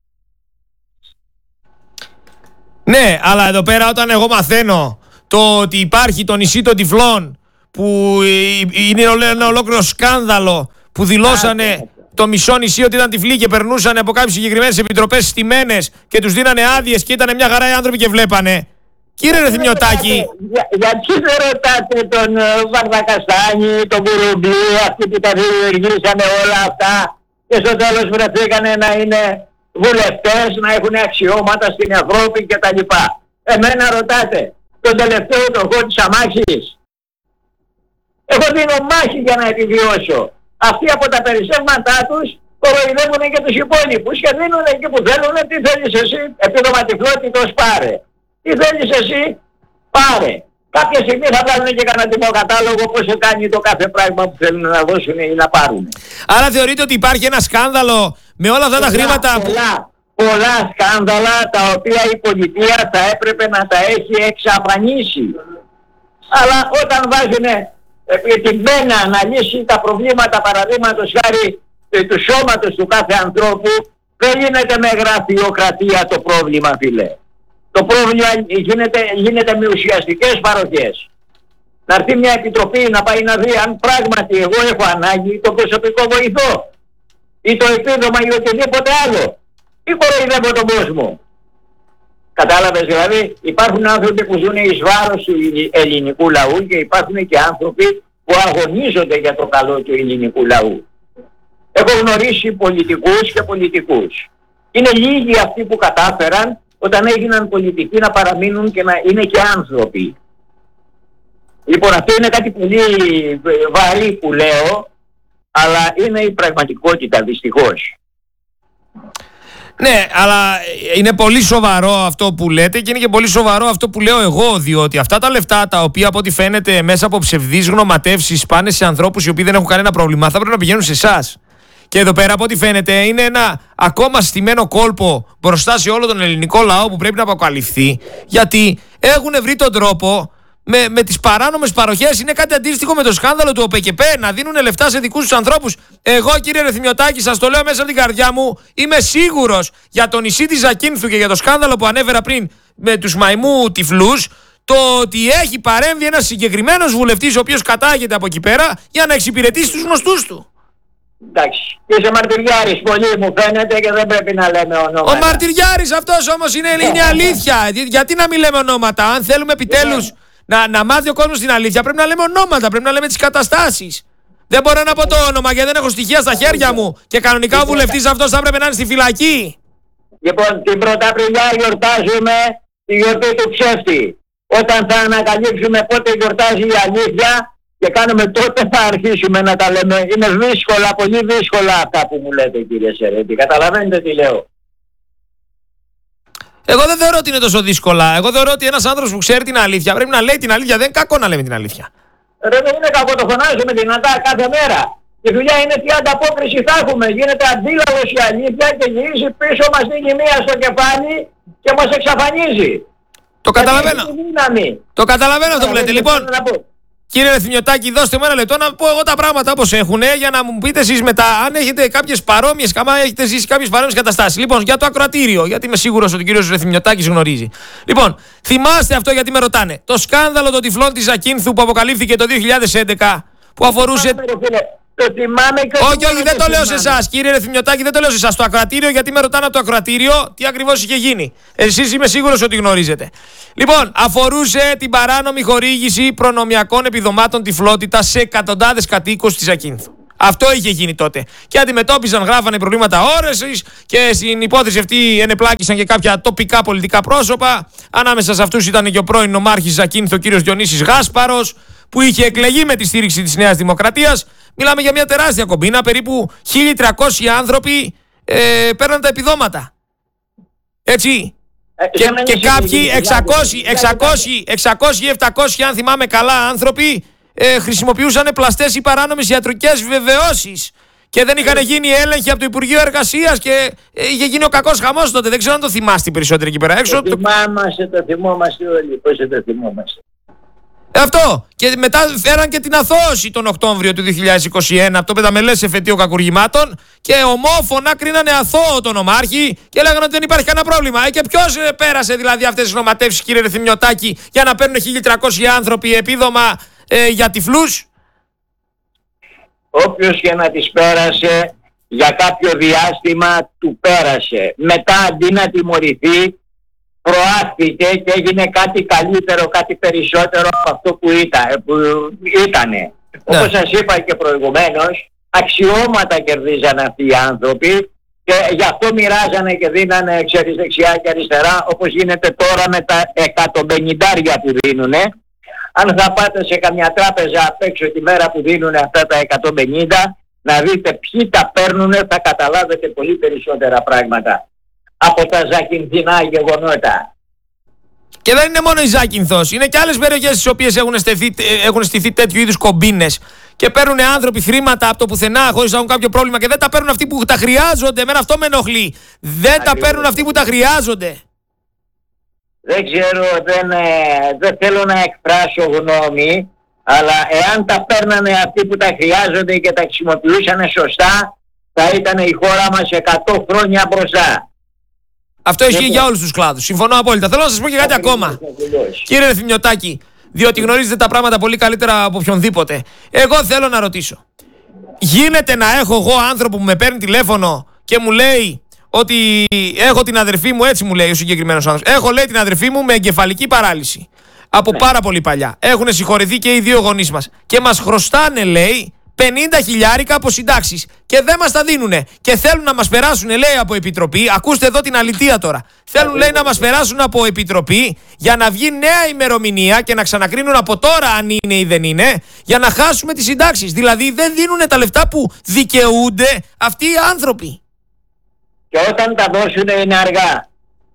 Ναι, αλλά εδώ πέρα όταν εγώ μαθαίνω το ότι υπάρχει το νησί των τυφλών, που είναι ένα ολόκληρο σκάνδαλο, που δηλώσανε το μισό νησί ότι ήταν τυφλοί και περνούσαν από κάποιες συγκεκριμένες επιτροπές στημένες και τους δίνανε άδειες και ήταν μια χαρά οι άνθρωποι και βλέπανε. Κύριε Ρεθυμιωτάκη, Για, γιατί δεν ρωτάτε τον uh, Βαρδακαστάνη, τον Κουρουμπή, αυτοί που τα δημιουργήσανε όλα αυτά και στο τέλος βρεθήκανε να είναι βουλευτές, να έχουν αξιώματα στην Ευρώπη κτλ. Εμένα ρωτάτε τον τελευταίο τροχό της αμάξης. Εγώ δίνω μάχη για να επιβιώσω. Αυτοί από τα περισσεύματά τους κοροϊδεύουν και τους υπόλοιπους και δίνουν εκεί που θέλουν. Τι θέλεις εσύ, επίδομα τυφλότητος, πάρε. Τι θέλεις εσύ, πάρε. Κάποια στιγμή θα βγάλουν και κανένα τιμοκατάλογο πόσο κάνει το κάθε πράγμα που θέλουν να δώσουν ή να πάρουν. Άρα θεωρείτε ότι υπάρχει ένα σκάνδαλο με όλα αυτά τα πολλά, χρήματα που... Πολλά, πολλά σκάνδαλα τα οποία η πολιτεία θα έπρεπε να τα έχει εξαφανίσει. Αλλά όταν βάζουν την πένα να λύσει τα προβλήματα, παραδείγματος χάρη του σώματος του κάθε ανθρώπου, δεν γίνεται με γραφειοκρατία το πρόβλημα, φίλε. Το πρόβλημα γίνεται, γίνεται με ουσιαστικές παροχές. Να έρθει μια επιτροπή να πάει να δει αν πράγματι εγώ έχω ανάγκη το προσωπικό βοηθό ή το επίδομα ή οτιδήποτε άλλο, ή κοροϊδεύω τον κόσμο. Κατάλαβες, δηλαδή υπάρχουν άνθρωποι που ζουν εις βάρος του ελληνικού λαού και υπάρχουν και άνθρωποι που αγωνίζονται για το καλό του ελληνικού λαού. Έχω γνωρίσει πολιτικούς και πολιτικούς. Είναι λίγοι αυτοί που κατάφεραν όταν έγιναν πολιτικοί να παραμείνουν και να είναι και άνθρωποι. Λοιπόν, αυτό είναι κάτι πολύ βαρύ που λέω, αλλά είναι η πραγματικότητα δυστυχώς. Ναι, αλλά είναι πολύ σοβαρό αυτό που λέτε και είναι και πολύ σοβαρό αυτό που λέω εγώ, διότι αυτά τα λεφτά τα οποία από ό,τι φαίνεται μέσα από ψευδείς γνωματεύσεις πάνε σε ανθρώπους οι οποίοι δεν έχουν κανένα πρόβλημα, θα πρέπει να πηγαίνουν σε εσάς. Και εδώ πέρα από ό,τι φαίνεται είναι ένα ακόμα στημένο κόλπο μπροστά σε όλο τον ελληνικό λαό που πρέπει να αποκαλυφθεί, γιατί έχουν βρει τον τρόπο με, με τις παράνομες παροχές. Είναι κάτι αντίστοιχο με το σκάνδαλο του ΟΠΕΚΕΠΕ, να δίνουν λεφτά σε δικούς τους ανθρώπους. Εγώ, κύριε Ρεθυμιωτάκη, σας το λέω μέσα από την καρδιά μου, είμαι σίγουρος για το νησί της Ζακίνθου και για το σκάνδαλο που ανέφερα πριν με τους μαϊμού τυφλούς, το ότι έχει παρέμβει ένας συγκεκριμένος βουλευτής ο οποίος κατάγεται από εκεί πέρα για να εξυπηρετήσει τους γνωστούς του. Εντάξει, είσαι μαρτυριάρης πολύ μου φαίνεται και δεν πρέπει να λέμε ονόματα. Ο μαρτυριάρης αυτός όμως είναι, είναι αλήθεια. Γιατί να μην λέμε ονόματα? Αν θέλουμε επιτέλους να, να μάθει ο κόσμος την αλήθεια, πρέπει να λέμε ονόματα, πρέπει να λέμε τις καταστάσεις. Δεν μπορώ να πω το όνομα γιατί δεν έχω στοιχεία στα χέρια μου και κανονικά ο βουλευτής αυτός θα έπρεπε να είναι στη φυλακή. Λοιπόν, την Πρωταπριλιά γιορτάζουμε τη γιορτή του ψεύτη. Όταν θα ανακαλύψουμε πότε γιορτάζει η αλήθεια και κάνουμε, τότε θα αρχίσουμε να τα λέμε. Είναι δύσκολα, πολύ δύσκολα αυτά που μου λέτε, κύριε Σερέτη. Καταλαβαίνετε τι λέω? Εγώ δεν θεωρώ ότι είναι τόσο δύσκολα. Εγώ θεωρώ ότι ένας άνθρωπος που ξέρει την αλήθεια πρέπει να λέει την αλήθεια. Δεν είναι κακό να λέμε την αλήθεια. Ρε, δεν είναι κακό, το φωνάζουμε δυνατά κάθε μέρα. Η δουλειά είναι τι ανταπόκριση θα έχουμε. Γίνεται αντίλαβος η αλήθεια και γυρίζει πίσω, μας δίνει μία στο κεφάλι και μας εξαφανίζει. Το καταλαβαίνω. Το καταλαβαίνω αυτό που λέτε. Λοιπόν, κύριε Ρεθυμιωτάκη, δώστε μου ένα λεπτό να πω εγώ τα πράγματα όπως έχουν για να μου πείτε εσείς μετά αν έχετε κάποιες παρόμοιες, καμά έχετε ζήσει κάποιες παρόμοιες καταστάσεις. Λοιπόν, για το ακροατήριο, γιατί είμαι σίγουρος ότι ο κύριος Ρεθυμιωτάκης γνωρίζει. Λοιπόν, θυμάστε αυτό γιατί με ρωτάνε. Το σκάνδαλο των τυφλών της Ζακίνθου που αποκαλύφθηκε το δύο χιλιάδες έντεκα που αφορούσε. Το θυμάμαι και όχι, όχι, δεν το λέω σε εσάς, κύριε Ρεθυμιωτάκη, δεν το λέω σε εσάς. Το ακροατήριο, γιατί με ρωτάνε από το ακροατήριο τι ακριβώς είχε γίνει. Εσείς είμαι σίγουρος ότι γνωρίζετε. Λοιπόν, αφορούσε την παράνομη χορήγηση προνομιακών επιδομάτων τυφλότητας σε εκατοντάδες κατοίκους της Ζακίνθου. Αυτό είχε γίνει τότε. Και αντιμετώπιζαν, γράφανε προβλήματα όρεσης και στην υπόθεση αυτή ενεπλάκησαν και κάποια τοπικά πολιτικά πρόσωπα. Ανάμεσα σε αυτούς ήταν και ο πρώην νομάρχης Ζακίνθου, ο κύριος Διονύσης Γάσπαρος, που είχε εκλεγεί με τη στήριξη της Νέας Δημοκρατίας. Μιλάμε για μια τεράστια κομπίνα, περίπου χίλιοι τριακόσιοι άνθρωποι ε, παίρναν τα επιδόματα. Έτσι. Ε, και, και κάποιοι εξακόσιοι, εξακόσιοι, εξακόσιοι, επτακόσιοι, αν θυμάμαι καλά, άνθρωποι ε, χρησιμοποιούσαν πλαστές ή παράνομες ιατρικές βεβαιώσεις και δεν είχαν γίνει έλεγχοι από το Υπουργείο Εργασίας και είχε γίνει ο κακός χαμός τότε. Δεν ξέρω αν το θυμάστε περισσότεροι εκεί πέρα έξω. Το θυμάμαστε, το θυμόμαστε όλοι. Πώς δεν το θυμόμαστε. Αυτό. Και μετά φέραν και την αθώωση τον Οκτώβριο του δύο χιλιάδες είκοσι ένα από το πενταμελές εφετείο κακουργημάτων και ομόφωνα κρίνανε αθώο τον Ομάρχη και λέγανε ότι δεν υπάρχει κανένα πρόβλημα. Ε, και ποιος ε, πέρασε δηλαδή αυτές τις νοματεύσεις, κύριε Ρεθυμιωτάκη, για να παίρνουν χίλια τριακόσιοι άνθρωποι επίδομα ε, για τυφλούς? Όποιος και να τις πέρασε για κάποιο διάστημα του πέρασε. Μετά αντί να τιμωρηθεί, προάχθηκε και έγινε κάτι καλύτερο, κάτι περισσότερο από αυτό που ήταν. Που ήτανε. Ναι. Όπως σας είπα και προηγουμένως, αξιώματα κερδίζαν αυτοί οι άνθρωποι και γι' αυτό μοιράζανε και δίνανε ξέρεις, δεξιά και αριστερά, όπως γίνεται τώρα με τα εκατοπενηντάρια που δίνουνε. Αν θα πάτε σε καμιά τράπεζα απ' έξω τη μέρα που δίνουν αυτά τα εκατόν πενήντα, να δείτε ποιοι τα παίρνουν, θα καταλάβετε πολύ περισσότερα πράγματα από τα ζακυνθινά γεγονότα. Και δεν είναι μόνο η Ζάκυνθος, είναι και άλλες περιοχές στις οποίες έχουν, στεθεί, έχουν στηθεί τέτοιου είδους κομπίνες και παίρνουν άνθρωποι χρήματα από το πουθενά χωρίς να έχουν κάποιο πρόβλημα και δεν τα παίρνουν αυτοί που τα χρειάζονται. Εμένα αυτό με ενοχλεί. Δεν Ακριβώς. τα παίρνουν αυτοί που τα χρειάζονται. Δεν ξέρω, δεν, δεν θέλω να εκφράσω γνώμη, αλλά εάν τα παίρνανε αυτοί που τα χρειάζονται και τα χρησιμοποιούσαν σωστά, θα ήταν η χώρα μας εκατό χρόνια μπροστά. Αυτό ισχύει για όλους τους κλάδους. Συμφωνώ απόλυτα. Θέλω να σας πω και κάτι ακόμα. Κύριε Ρεθυμιωτάκη, διότι γνωρίζετε τα πράγματα πολύ καλύτερα από οποιονδήποτε. Εγώ θέλω να ρωτήσω. Γίνεται να έχω εγώ άνθρωπο που με παίρνει τηλέφωνο και μου λέει ότι έχω την αδερφή μου, έτσι μου λέει ο συγκεκριμένος άνθρωπος. Έχω, λέει, την αδερφή μου με εγκεφαλική παράλυση. Από ναι. πάρα πολύ παλιά. Έχουν συγχωρηθεί και οι δύο γονείς μας. Και μας χρωστάνε, λέει, πενήντα χιλιάρικα από συντάξεις. Και δεν μας τα δίνουνε. Και θέλουν να μας περάσουν, λέει, από επιτροπή. Ακούστε εδώ την αλήθεια τώρα. Θέλουν, λέει, να μας περάσουν από επιτροπή για να βγει νέα ημερομηνία και να ξανακρίνουν από τώρα αν είναι ή δεν είναι, για να χάσουμε τις συντάξεις. Δηλαδή δεν δίνουν τα λεφτά που δικαιούνται αυτοί οι άνθρωποι. Και όταν τα δώσουν είναι αργά.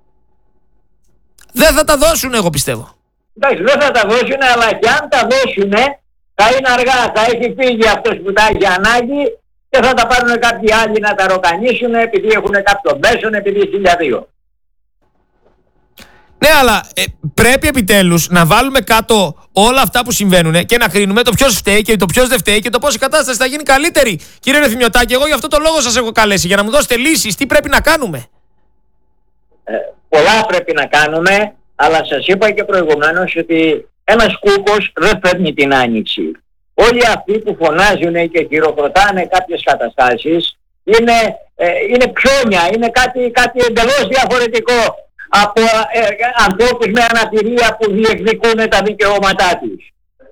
Δεν θα τα δώσουν, εγώ πιστεύω. Εντάξει, δεν θα τα δώσουν, αλλά και αν τα δώσουν θα είναι αργά. Θα έχει φύγει αυτός που τα έχει ανάγκη και θα τα πάρουν κάποιοι άλλοι να τα ροκανίσουν επειδή έχουν κάποιο μέσον, επειδή χίλια δύο. Ναι, αλλά ε, πρέπει επιτέλους να βάλουμε κάτω όλα αυτά που συμβαίνουν και να κρίνουμε το ποιος φταίει και το ποιος δεν φταίει και το πώς η κατάσταση θα γίνει καλύτερη. Κύριε Ρεθυμιωτάκη, εγώ γι' αυτό το λόγο σας έχω καλέσει, για να μου δώσετε λύσεις. Τι πρέπει να κάνουμε? Ε, πολλά πρέπει να κάνουμε, αλλά σας είπα και προηγουμένως ότι ένας κούκος δεν φέρνει την άνοιξη. Όλοι αυτοί που φωνάζουν και χειροκροτάνε κάποιες καταστάσεις είναι, ε, είναι πιόνια, είναι κάτι, κάτι εντελώς διαφορετικό από ε, ανθρώπους με αναπηρία που διεκδικούν τα δικαιώματά τους.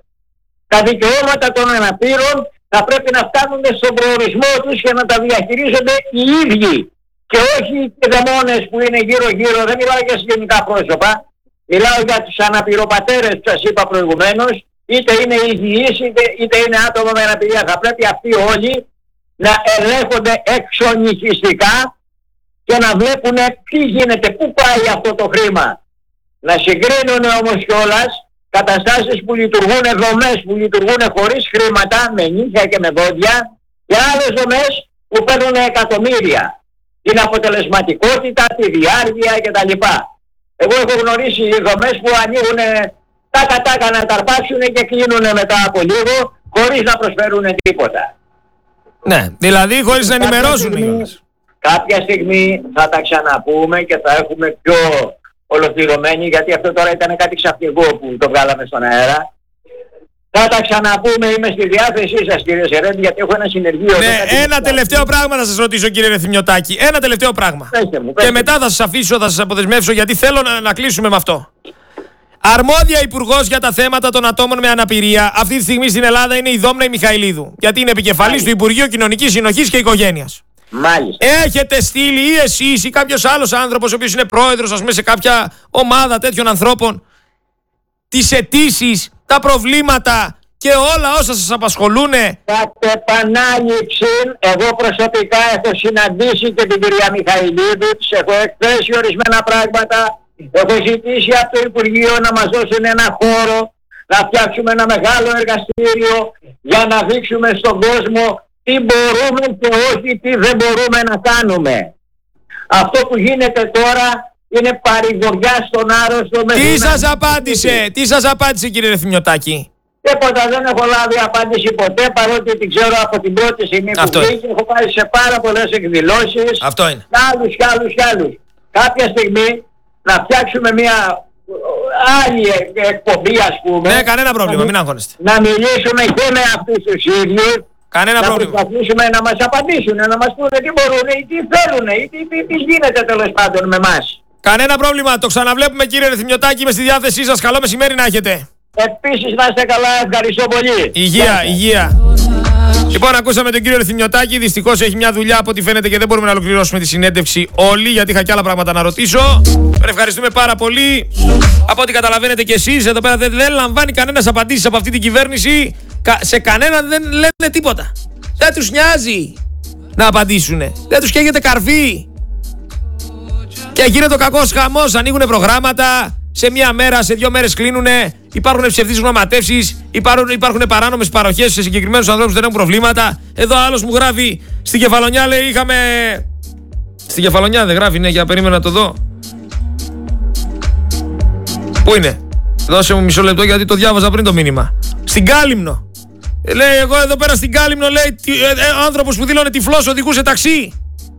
Τα δικαιώματα των αναπήρων θα πρέπει να φτάνουν στον προορισμό τους και να τα διαχειρίζονται οι ίδιοι και όχι οι δαιμόνες που είναι γύρω-γύρω. Δεν μιλάω για συγγενικά πρόσωπα, μιλάω για τους αναπηροπατέρες που σας είπα προηγουμένως, είτε είναι υγιείς είτε, είτε είναι άτομα με αναπηρία. Θα πρέπει αυτοί όλοι να ελέγχονται εξονυχιστικά και να βλέπουν τι γίνεται, πού πάει αυτό το χρήμα. Να συγκρίνουν όμως κιόλας καταστάσεις που λειτουργούν, δομές που λειτουργούν χωρίς χρήματα, με νύχια και με δόντια, και άλλες δομές που παίρνουν εκατομμύρια. Την αποτελεσματικότητα, τη διάρκεια κτλ. Εγώ έχω γνωρίσει δομές που ανοίγουν τάκα τάκα να τα αρπάξουν και κλείνουν μετά από λίγο χωρίς να προσφέρουν τίποτα. Ναι, δηλαδή χωρίς να ενημερώσουν. Κάποια στιγμή θα τα ξαναπούμε και θα έχουμε πιο ολοκληρωμένοι, γιατί αυτό τώρα ήταν κάτι ξαφνικό που το βγάλαμε στον αέρα. Θα τα ξαναπούμε, είμαι στη διάθεσή σας κύριε Σερέντη, γιατί έχω ένα συνεργείο. Ναι, ένα τελευταίο πράγμα να σας ρωτήσω κύριε Ρεθυμιωτάκη. Ένα τελευταίο πράγμα. Πέστε μου, πέστε και μετά θα σας αφήσω, θα σας αποδεσμεύσω, γιατί θέλω να, να κλείσουμε με αυτό. Αρμόδια υπουργός για τα θέματα των ατόμων με αναπηρία αυτή τη στιγμή στην Ελλάδα είναι η Δόμνα η Μιχαηλίδου, γιατί είναι επικεφαλής του Υπουργείου Κοινωνικής Συνοχής και Οικογένειας. Μάλιστα. Έχετε στείλει ή εσείς ή κάποιος άλλος άνθρωπος ο οποίος είναι πρόεδρος, ας πούμε, σε κάποια ομάδα τέτοιων ανθρώπων, τις αιτήσεις, τα προβλήματα και όλα όσα σας απασχολούνε? Κατ' επανάληψη, εγώ προσωπικά έχω συναντήσει και την κυρία Μιχαηλίδου, της έχω εκθέσει ορισμένα πράγματα, έχω ζητήσει από το Υπουργείο να μας δώσουν ένα χώρο, να φτιάξουμε ένα μεγάλο εργαστήριο για να δείξουμε στον κόσμο τι μπορούμε και όχι τι δεν μπορούμε να κάνουμε. Αυτό που γίνεται τώρα είναι παρηγοριά στον άρρωστο. Τι σας απάντησε, τι σας απάντησε κύριε Ρεθιμιωτάκη? Τίποτα, δεν έχω λάβει απάντηση ποτέ, παρότι την ξέρω από την πρώτη στιγμή που βγήκε. Έχω πάει σε πάρα πολλές εκδηλώσεις. Αυτό είναι. Κι άλλους, κι άλλους, κι άλλους. Κάποια στιγμή να φτιάξουμε μια άλλη εκπομπή, ας πούμε. Ναι, κανένα πρόβλημα, να, μην αγχώνεστε. Να μιλήσουμε και με αυτούς τους ίδιους. Κανένα να πρόβλημα. Να προσπαθήσουμε να μας απαντήσουν, να μας πούνε τι μπορούν ή τι θέλουν ή τι, τι, τι γίνεται τέλος πάντων με εμάς. Κανένα πρόβλημα. Το ξαναβλέπουμε κύριε Ρεθιμιωτάκη, είμαι στη διάθεσή σας. Καλό μεσημέρι να έχετε. Επίσης να είστε καλά, ευχαριστώ πολύ. Υγεία, υγεία. Λοιπόν, ακούσαμε τον κύριο Ρεθιμιωτάκη. Δυστυχώς έχει μια δουλειά από ό,τι φαίνεται και δεν μπορούμε να ολοκληρώσουμε τη συνέντευξη όλοι, γιατί είχα και άλλα πράγματα να ρωτήσω. Τον ευχαριστούμε πάρα πολύ. Από ό,τι καταλαβαίνετε κι εσείς, εδώ πέρα δεν, δεν λαμβάνει κανένας απαντήσεις από αυτή την κυβέρνηση. Κα, σε κανέναν δεν λένε τίποτα. Δεν τους νοιάζει να απαντήσουνε. Δεν τους καίγεται καρφί. Και γίνεται ο κακός χαμός. Ανοίγουνε προγράμματα. Σε μία μέρα, σε δύο μέρες κλείνουνε. Υπάρχουν ψευδείς γνωματεύσεις. Υπάρχουν, υπάρχουν παράνομες παροχές σε συγκεκριμένους ανθρώπους που δεν έχουν προβλήματα. Εδώ άλλος μου γράφει στην Κεφαλονιά, λέει είχαμε. Στην Κεφαλονιά δεν γράφει, ναι, για περίμενα να το δω. Πού είναι? Δώσε μου μισό λεπτό γιατί το διάβαζα πριν το μήνυμα. Στην Κάλυμνο. Ε, λέει εγώ εδώ πέρα στην Κάλυμνο, λέει ε, ε, άνθρωπος που δήλωνε τυφλός οδηγούσε ταξί.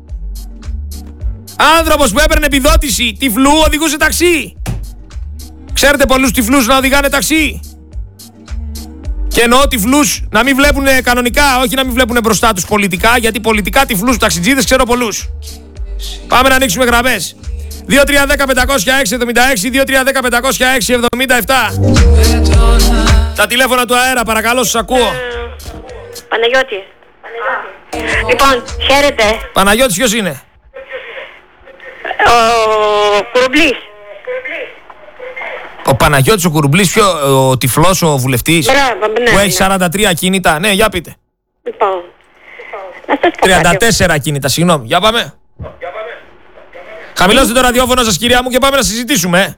Άνθρωπος που έπαιρνε επιδότηση τυφλού οδηγούσε ταξί. Ξέρετε πολλούς τυφλούς να οδηγάνε ταξί? Και εννοώ τυφλούς να μην βλέπουν κανονικά, όχι να μην βλέπουν μπροστά τους πολιτικά, γιατί πολιτικά τυφλούς ταξιτζίδες ξέρω πολλούς. Πάμε να ανοίξουμε γραμμές. δύο τρία ένα μηδέν πέντε μηδέν έξι εβδομήντα έξι, δύο τρία ένα μηδέν πέντε μηδέν έξι εβδομήντα επτά. Τα τηλέφωνα του αέρα, παρακαλώ, σας ακούω. Παναγιώτη. Λοιπόν, χαίρετε. Παναγιώτης ποιος είναι? Ο Κουρουμπλής. Ο Παναγιώτης ο Κουρουμπλής, ποιο, ο τυφλός ο βουλευτής? Μπράβο, ναι, που έχει ναι. σαράντα τρία ακίνητα. Ναι, για πείτε. Λοιπόν, να σας πω τριάντα τέσσερα ακίνητα, συγγνώμη. Για πάμε. Χαμηλώστε το ραδιόφωνο σας κυρία μου και πάμε να συζητήσουμε. Ε.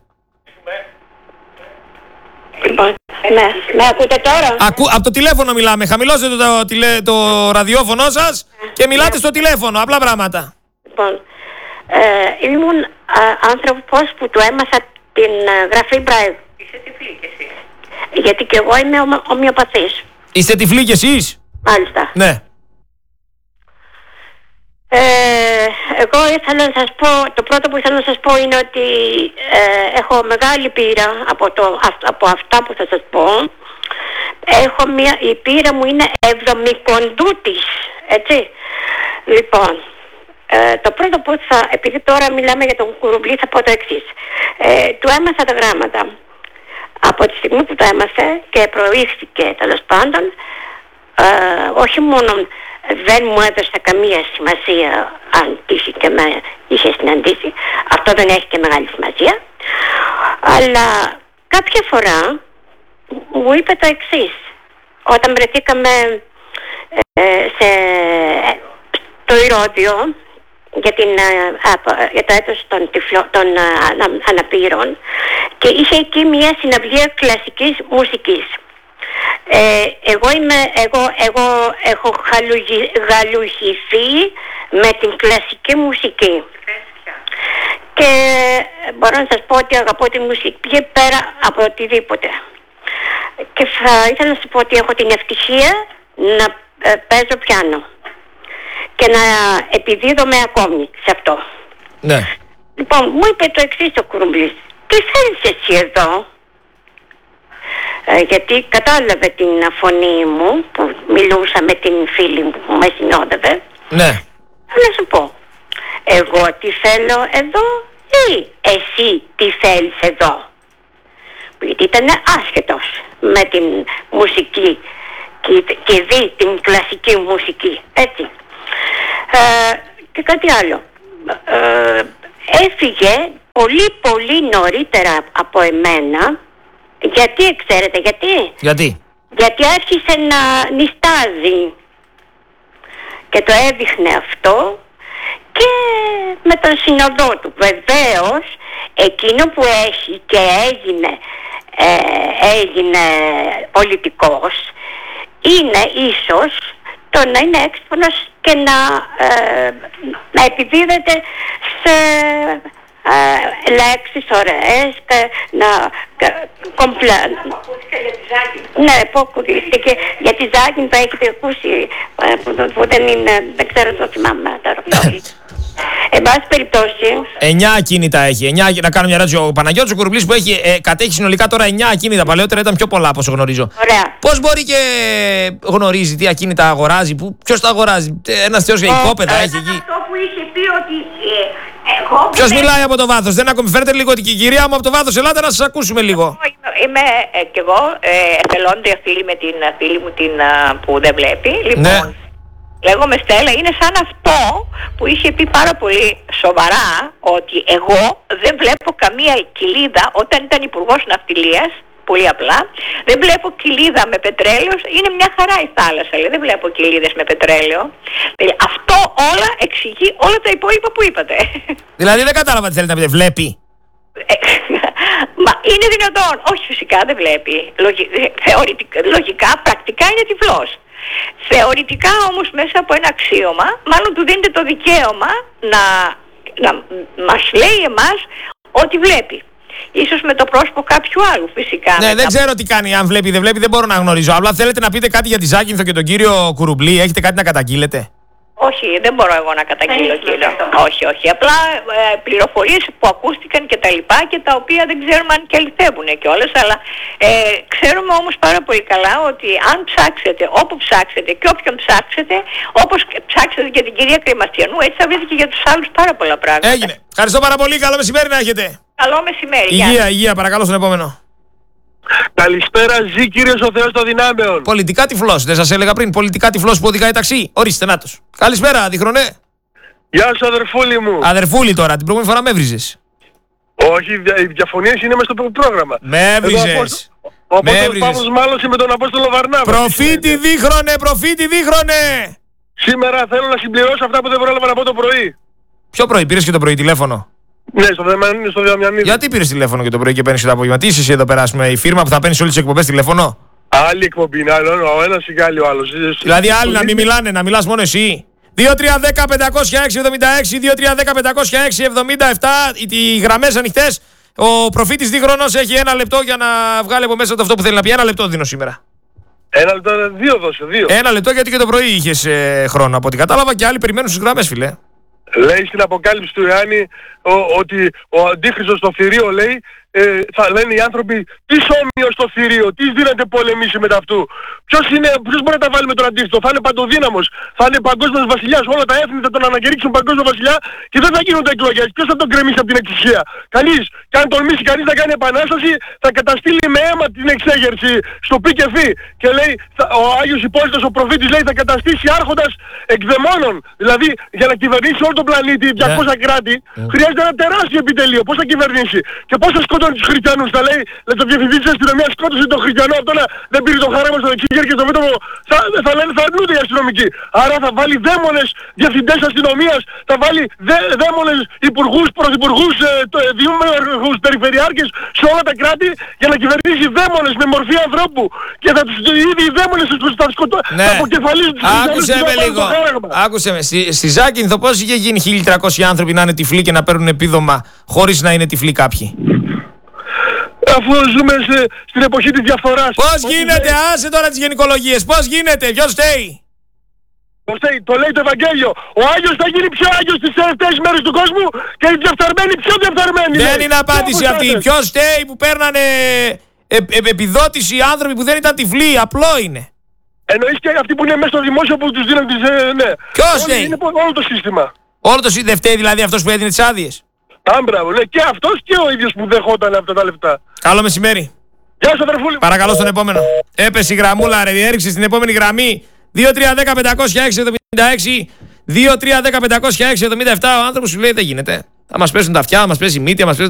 Λοιπόν, ναι, με ακούτε τώρα? Ακού, από το τηλέφωνο μιλάμε. Χαμηλώστε το, το, το, το ραδιόφωνο σας και μιλάτε ναι. στο τηλέφωνο. Απλά πράγματα. Λοιπόν, ε, ήμουν α, άνθρωπος που του έμαθα την uh, γραφή Μπράιλ. Είσαι τυφλή κι εσύ? Γιατί κι εγώ είμαι ομο, ομοιοπαθής. Είστε τυφλή κι εσείς? Μάλιστα. Ναι. Ε, εγώ ήθελα να σας πω, το πρώτο που ήθελα να σας πω είναι ότι ε, έχω μεγάλη πείρα από, το, από αυτά που θα σας πω. Έχω μια, η πείρα μου είναι εβδομικοντούτης, έτσι. Λοιπόν, Ε, το πρώτο που θα, επειδή τώρα μιλάμε για τον Κουρουμπλή, θα πω το εξής. Ε, του έμαθα τα γράμματα. Από τη στιγμή που το έμαθε και προήχθηκε τέλος πάντων, ε, όχι μόνο δεν μου έδωσε καμία σημασία αν τύχει και με είχε συναντήσει, αυτό δεν έχει και μεγάλη σημασία, αλλά κάποια φορά μου είπε το εξής. Όταν βρεθήκαμε ε, σε, το Ηρώδειο, για, την, για το έτος των, τυφλο, των ανα, αναπήρων, και είχε εκεί μια συναυλία κλασικής μουσικής. Ε, εγώ, είμαι, εγώ, εγώ έχω χαλουγι, γαλουχηθεί με την κλασική μουσική και μπορώ να σας πω ότι αγαπώ τη μουσική πέρα από οτιδήποτε, και θα ήθελα να σας πω ότι έχω την ευτυχία να ε, παίζω πιάνο και να επιδίδομαι ακόμη σε αυτό. Ναι. Λοιπόν, μου είπε το εξής ο Κουρουμπλής. Τι θέλεις εσύ εδώ? Ε, γιατί κατάλαβε την φωνή μου που μιλούσα με την φίλη μου που με συνόδευε. Ναι. Να σου πω, εγώ τι θέλω εδώ ή εσύ τι θέλεις εδώ? Γιατί ήταν άσχετος με την μουσική και, και δει την κλασική μουσική, έτσι. Ε, και κάτι άλλο. Ε, έφυγε πολύ πολύ νωρίτερα από εμένα. Γιατί, ξέρετε γιατί? Γιατί? Γιατί άρχισε να νηστάζει και το έδειχνε αυτό, και με τον συνοδό του. Βεβαίως εκείνο που έχει και έγινε ε, έγινε πολιτικός είναι ίσως αυτό, να είναι έξυπνος και να, ε, να επιδίδεται σε ε, λέξεις ωραίες και να κομπλα... Ναι, πω ακούστηκε για τη Ζάκιν, το έχετε ακούσει, ε, που, που δεν είναι, δεν ξέρω, το θυμάμαι τώρα. Εν πάση περιπτώσει. εννιά ακίνητα έχει. εννιά, να κάνω μια ερώτηση. Ο Παναγιώτης ο Κουρουμπλής που έχει, ε, κατέχει συνολικά τώρα εννιά ακίνητα. Παλαιότερα ήταν πιο πολλά από όσο γνωρίζω. Ωραία. Πώς μπορεί και γνωρίζει τι ακίνητα αγοράζει, ποιος τα αγοράζει, ένας θεός για οικόπεδα έχει εκεί. Αυτό που είχε πει ότι. Ε, εγώ Ποιος με... μιλάει από το βάθος, δεν ακόμη. Φέρτε λίγο την κυρία μου από το βάθος. Ελάτε να σας ακούσουμε λίγο. Είμαι, είμαι ε, κι εγώ ε, εθελόντρια φίλη με την φίλη μου την, α, που δεν βλέπει. Λοιπόν. Ναι. Λέγομαι Στέλλα, είναι σαν αυτό που είχε πει πάρα πολύ σοβαρά ότι εγώ δεν βλέπω καμία κοιλίδα όταν ήταν υπουργός ναυτιλίας, πολύ απλά, δεν βλέπω κοιλίδα με πετρέλαιο, είναι μια χαρά η θάλασσα, λέει, δεν βλέπω κοιλίδες με πετρέλαιο. Αυτό όλα εξηγεί όλα τα υπόλοιπα που είπατε. Δηλαδή δεν κατάλαβα τι θέλετε να πείτε, βλέπει. Μα είναι δυνατόν, όχι φυσικά δεν βλέπει, Λογι... θεωρητικά, λογικά, πρακτικά είναι τυφλός. Θεωρητικά όμως μέσα από ένα αξίωμα, μάλλον του δίνεται το δικαίωμα να, να μας λέει εμάς ότι βλέπει. Ίσως με το πρόσωπο κάποιου άλλου φυσικά. Ναι, δεν τα... ξέρω τι κάνει, αν βλέπει ή δεν βλέπει, δεν μπορώ να γνωρίζω. Απλά θέλετε να πείτε κάτι για τη Ζάκυνθο και τον κύριο Κουρουμπλή, έχετε κάτι να καταγγείλετε? Όχι, δεν μπορώ εγώ να καταγγείλω κύριο. Όχι, όχι. Απλά ε, πληροφορίες που ακούστηκαν και τα λοιπά και τα οποία δεν ξέρουμε αν και αληθεύουν κιόλας. Αλλά ε, ξέρουμε όμως πάρα πολύ καλά ότι αν ψάξετε, όπου ψάξετε και όποιον ψάξετε, όπως ψάξετε και την κυρία Κρεμαστιανού, έτσι θα βρείτε και για τους άλλους πάρα πολλά πράγματα. Έγινε. Ευχαριστώ πάρα πολύ. Καλό μεσημέρι να έχετε. Καλό μεσημέρι. Υγεία, υγεία. Παρακαλώ στον επόμενο. Καλησπέρα, ζει κύριος ο Θεός των δυνάμεων. Πολιτικά τυφλός, δεν σας έλεγα πριν. Πολιτικά τυφλός που οδηγάει ταξί. Ορίστε, νάτος. Καλησπέρα, διχρονέ. Γεια σου, αδερφούλη μου. Αδερφούλη τώρα, την προηγούμενη φορά με έβριζες. Όχι, οι διαφωνίες είναι μες στο πρόγραμμα. Με έβριζες. Ο Απόστολος Παύλος μάλωσε με τον Απόστολο Βαρνάβα. Προφήτη δίχρονε, προφήτη δίχρονε. Σήμερα θέλω να συμπληρώσω αυτά που δεν πρόλαβα να πω το πρωί. Ποιο πρωί, πήρες και το πρωί τηλέφωνο? Ναι, στο, στο Διαμιανίδη. Γιατί πήρες τηλέφωνο και το πρωί και παίρνεις και το απόγευμα? Τι είσαι εσύ εδώ πέρα, πούμε, η φίρμα που θα παίρνεις όλες τις εκπομπές τηλέφωνο? Άλλη εκπομπή είναι, ο ένας ή άλλοι ο άλλος. Δηλαδή άλλοι να μην μιλάνε, να μιλάς μόνο εσύ. δύο τρία ένα μηδέν πεντακόσια έξι εβδομήντα έξι, δύο τρία ένα μηδέν πεντακόσια έξι εβδομήντα επτά, οι γραμμές ανοιχτές. Ο προφήτης δίχρονος έχει ένα λεπτό για να βγάλει από μέσα το αυτό που θέλει να πει. Ένα λεπτό δίνω σήμερα. Ένα λεπτό, δύο δώσε, δύο. Ένα λεπτό γιατί και το πρωί είχες ε, χρόνο από ό,τι κατάλαβα και άλλοι περιμένουν στις γραμμές, φίλε. Λέει στην Αποκάλυψη του Ιωάννη ο, ότι ο Αντίχριστος στο θηρίο λέει ε, θα λένε οι άνθρωποι τι όμοιο στο θηρίο, τι δίνεται πολεμήσει μετά αυτού. Ποιος, είναι, ποιος μπορεί να τα βάλει με τον Αντίχριστο? Θα είναι παντοδύναμος, θα είναι παγκόσμιος βασιλιάς, όλα τα έθνη θα τον ανακηρύξουν παγκόσμιο βασιλιά και δεν θα γίνονται εκλογές. Ποιος θα τον κρεμίσει από την εξουσία? Κανείς. Και αν τολμήσει κανείς να κάνει επανάσταση θα καταστήλει με αίμα την εξέγερση στο πι και φι. Και λέει θα, ο Άγιος Υπόλοιπος ο προφήτης λέει θα καταστήσει άρχοντας εκδαιμόνων. Δηλαδή για να κυβερνήσει όλο τον πλανήτη διακόσια yeah. κράτη yeah. χρειάζεται ένα τεράστιο επιτελείο. Πώς θα κυβερνήσει? Και πώς θα σκοτώνει τους χριστιανούς? Θα λέει το διευθυντής της αστυνομίας σκότωσε τον χριστιανό, αυτό να δεν πήρε το χαρέμα στο δεξίγερ και στο μέτωπο θα, θα λένε θα αρνούνται οι αστυνομικοί. Άρα θα βάλει δαίμονες διευθυντές αστυνομίας, θα βάλει δε, δαίμονες υπουργούς, πρωθυπουργούς, ε, ε, διούμενους περιφερειάρχες σε όλα τα κράτη για να κυβερνήσει δαίμονες με μορφή ανθρώπου. Και θα τους ήδη οι δαίμονες τους θα σκοτώσουν, ναι. θα αποκεφαλίζουν τους χριστιανούς. Άκουσε με λίγο. Άκουσε με. Στη, στη Ζάκυνθο πώς είχε γίνει χίλια τριακόσιοι άνθρωποι να είναι τυφλοί και να παίρνουν επίδομα χωρίς να είναι τυφλοί κάποιοι? Αφού ζούμε σε, στην εποχή της διαφθοράς. Πώς γίνεται, άσε τώρα τις γενικολογίες, πώς γίνεται, ποιος φταίει? Ποιος φταίει, το λέει το Ευαγγέλιο. Ο Άγιος θα γίνει πιο Άγιος στις τελευταίες μέρες του κόσμου και οι διαφθαρμένοι πιο διαφθαρμένοι. Δεν είναι απάντηση αυτή. Ποιος φταίει που παίρνανε ε, ε, επιδότηση άνθρωποι που δεν ήταν τυφλοί, απλό είναι. Εννοείς και αυτοί που είναι μέσα στο δημόσιο που τους δίνουν τις... Ε, ναι. Ποιος φταίει? Είναι όλο το σύστημα. Όλο το σύστημα, δεν φταίει δηλαδή αυτός που έδινε τις άδειες? Άμπραβο, ναι, και αυτός και ο ίδιος που δεχόταν αυτά τα λεφτά. Καλό μεσημέρι. Γεια σου αδερφούλη. Παρακαλώ στον επόμενο. Έπεσε η γραμμούλα ρε, έριξε στην επόμενη γραμμή. δύο τρία ένα μηδέν πεντακόσια έξι εβδομήντα έξι, δύο τρία ένα μηδέν πεντακόσια έξι εβδομήντα επτά. Ο άνθρωπος σου λέει δεν γίνεται. Θα μας πέσουν τα αυτιά, θα μας πέσει η μύτη, θα μας πέσει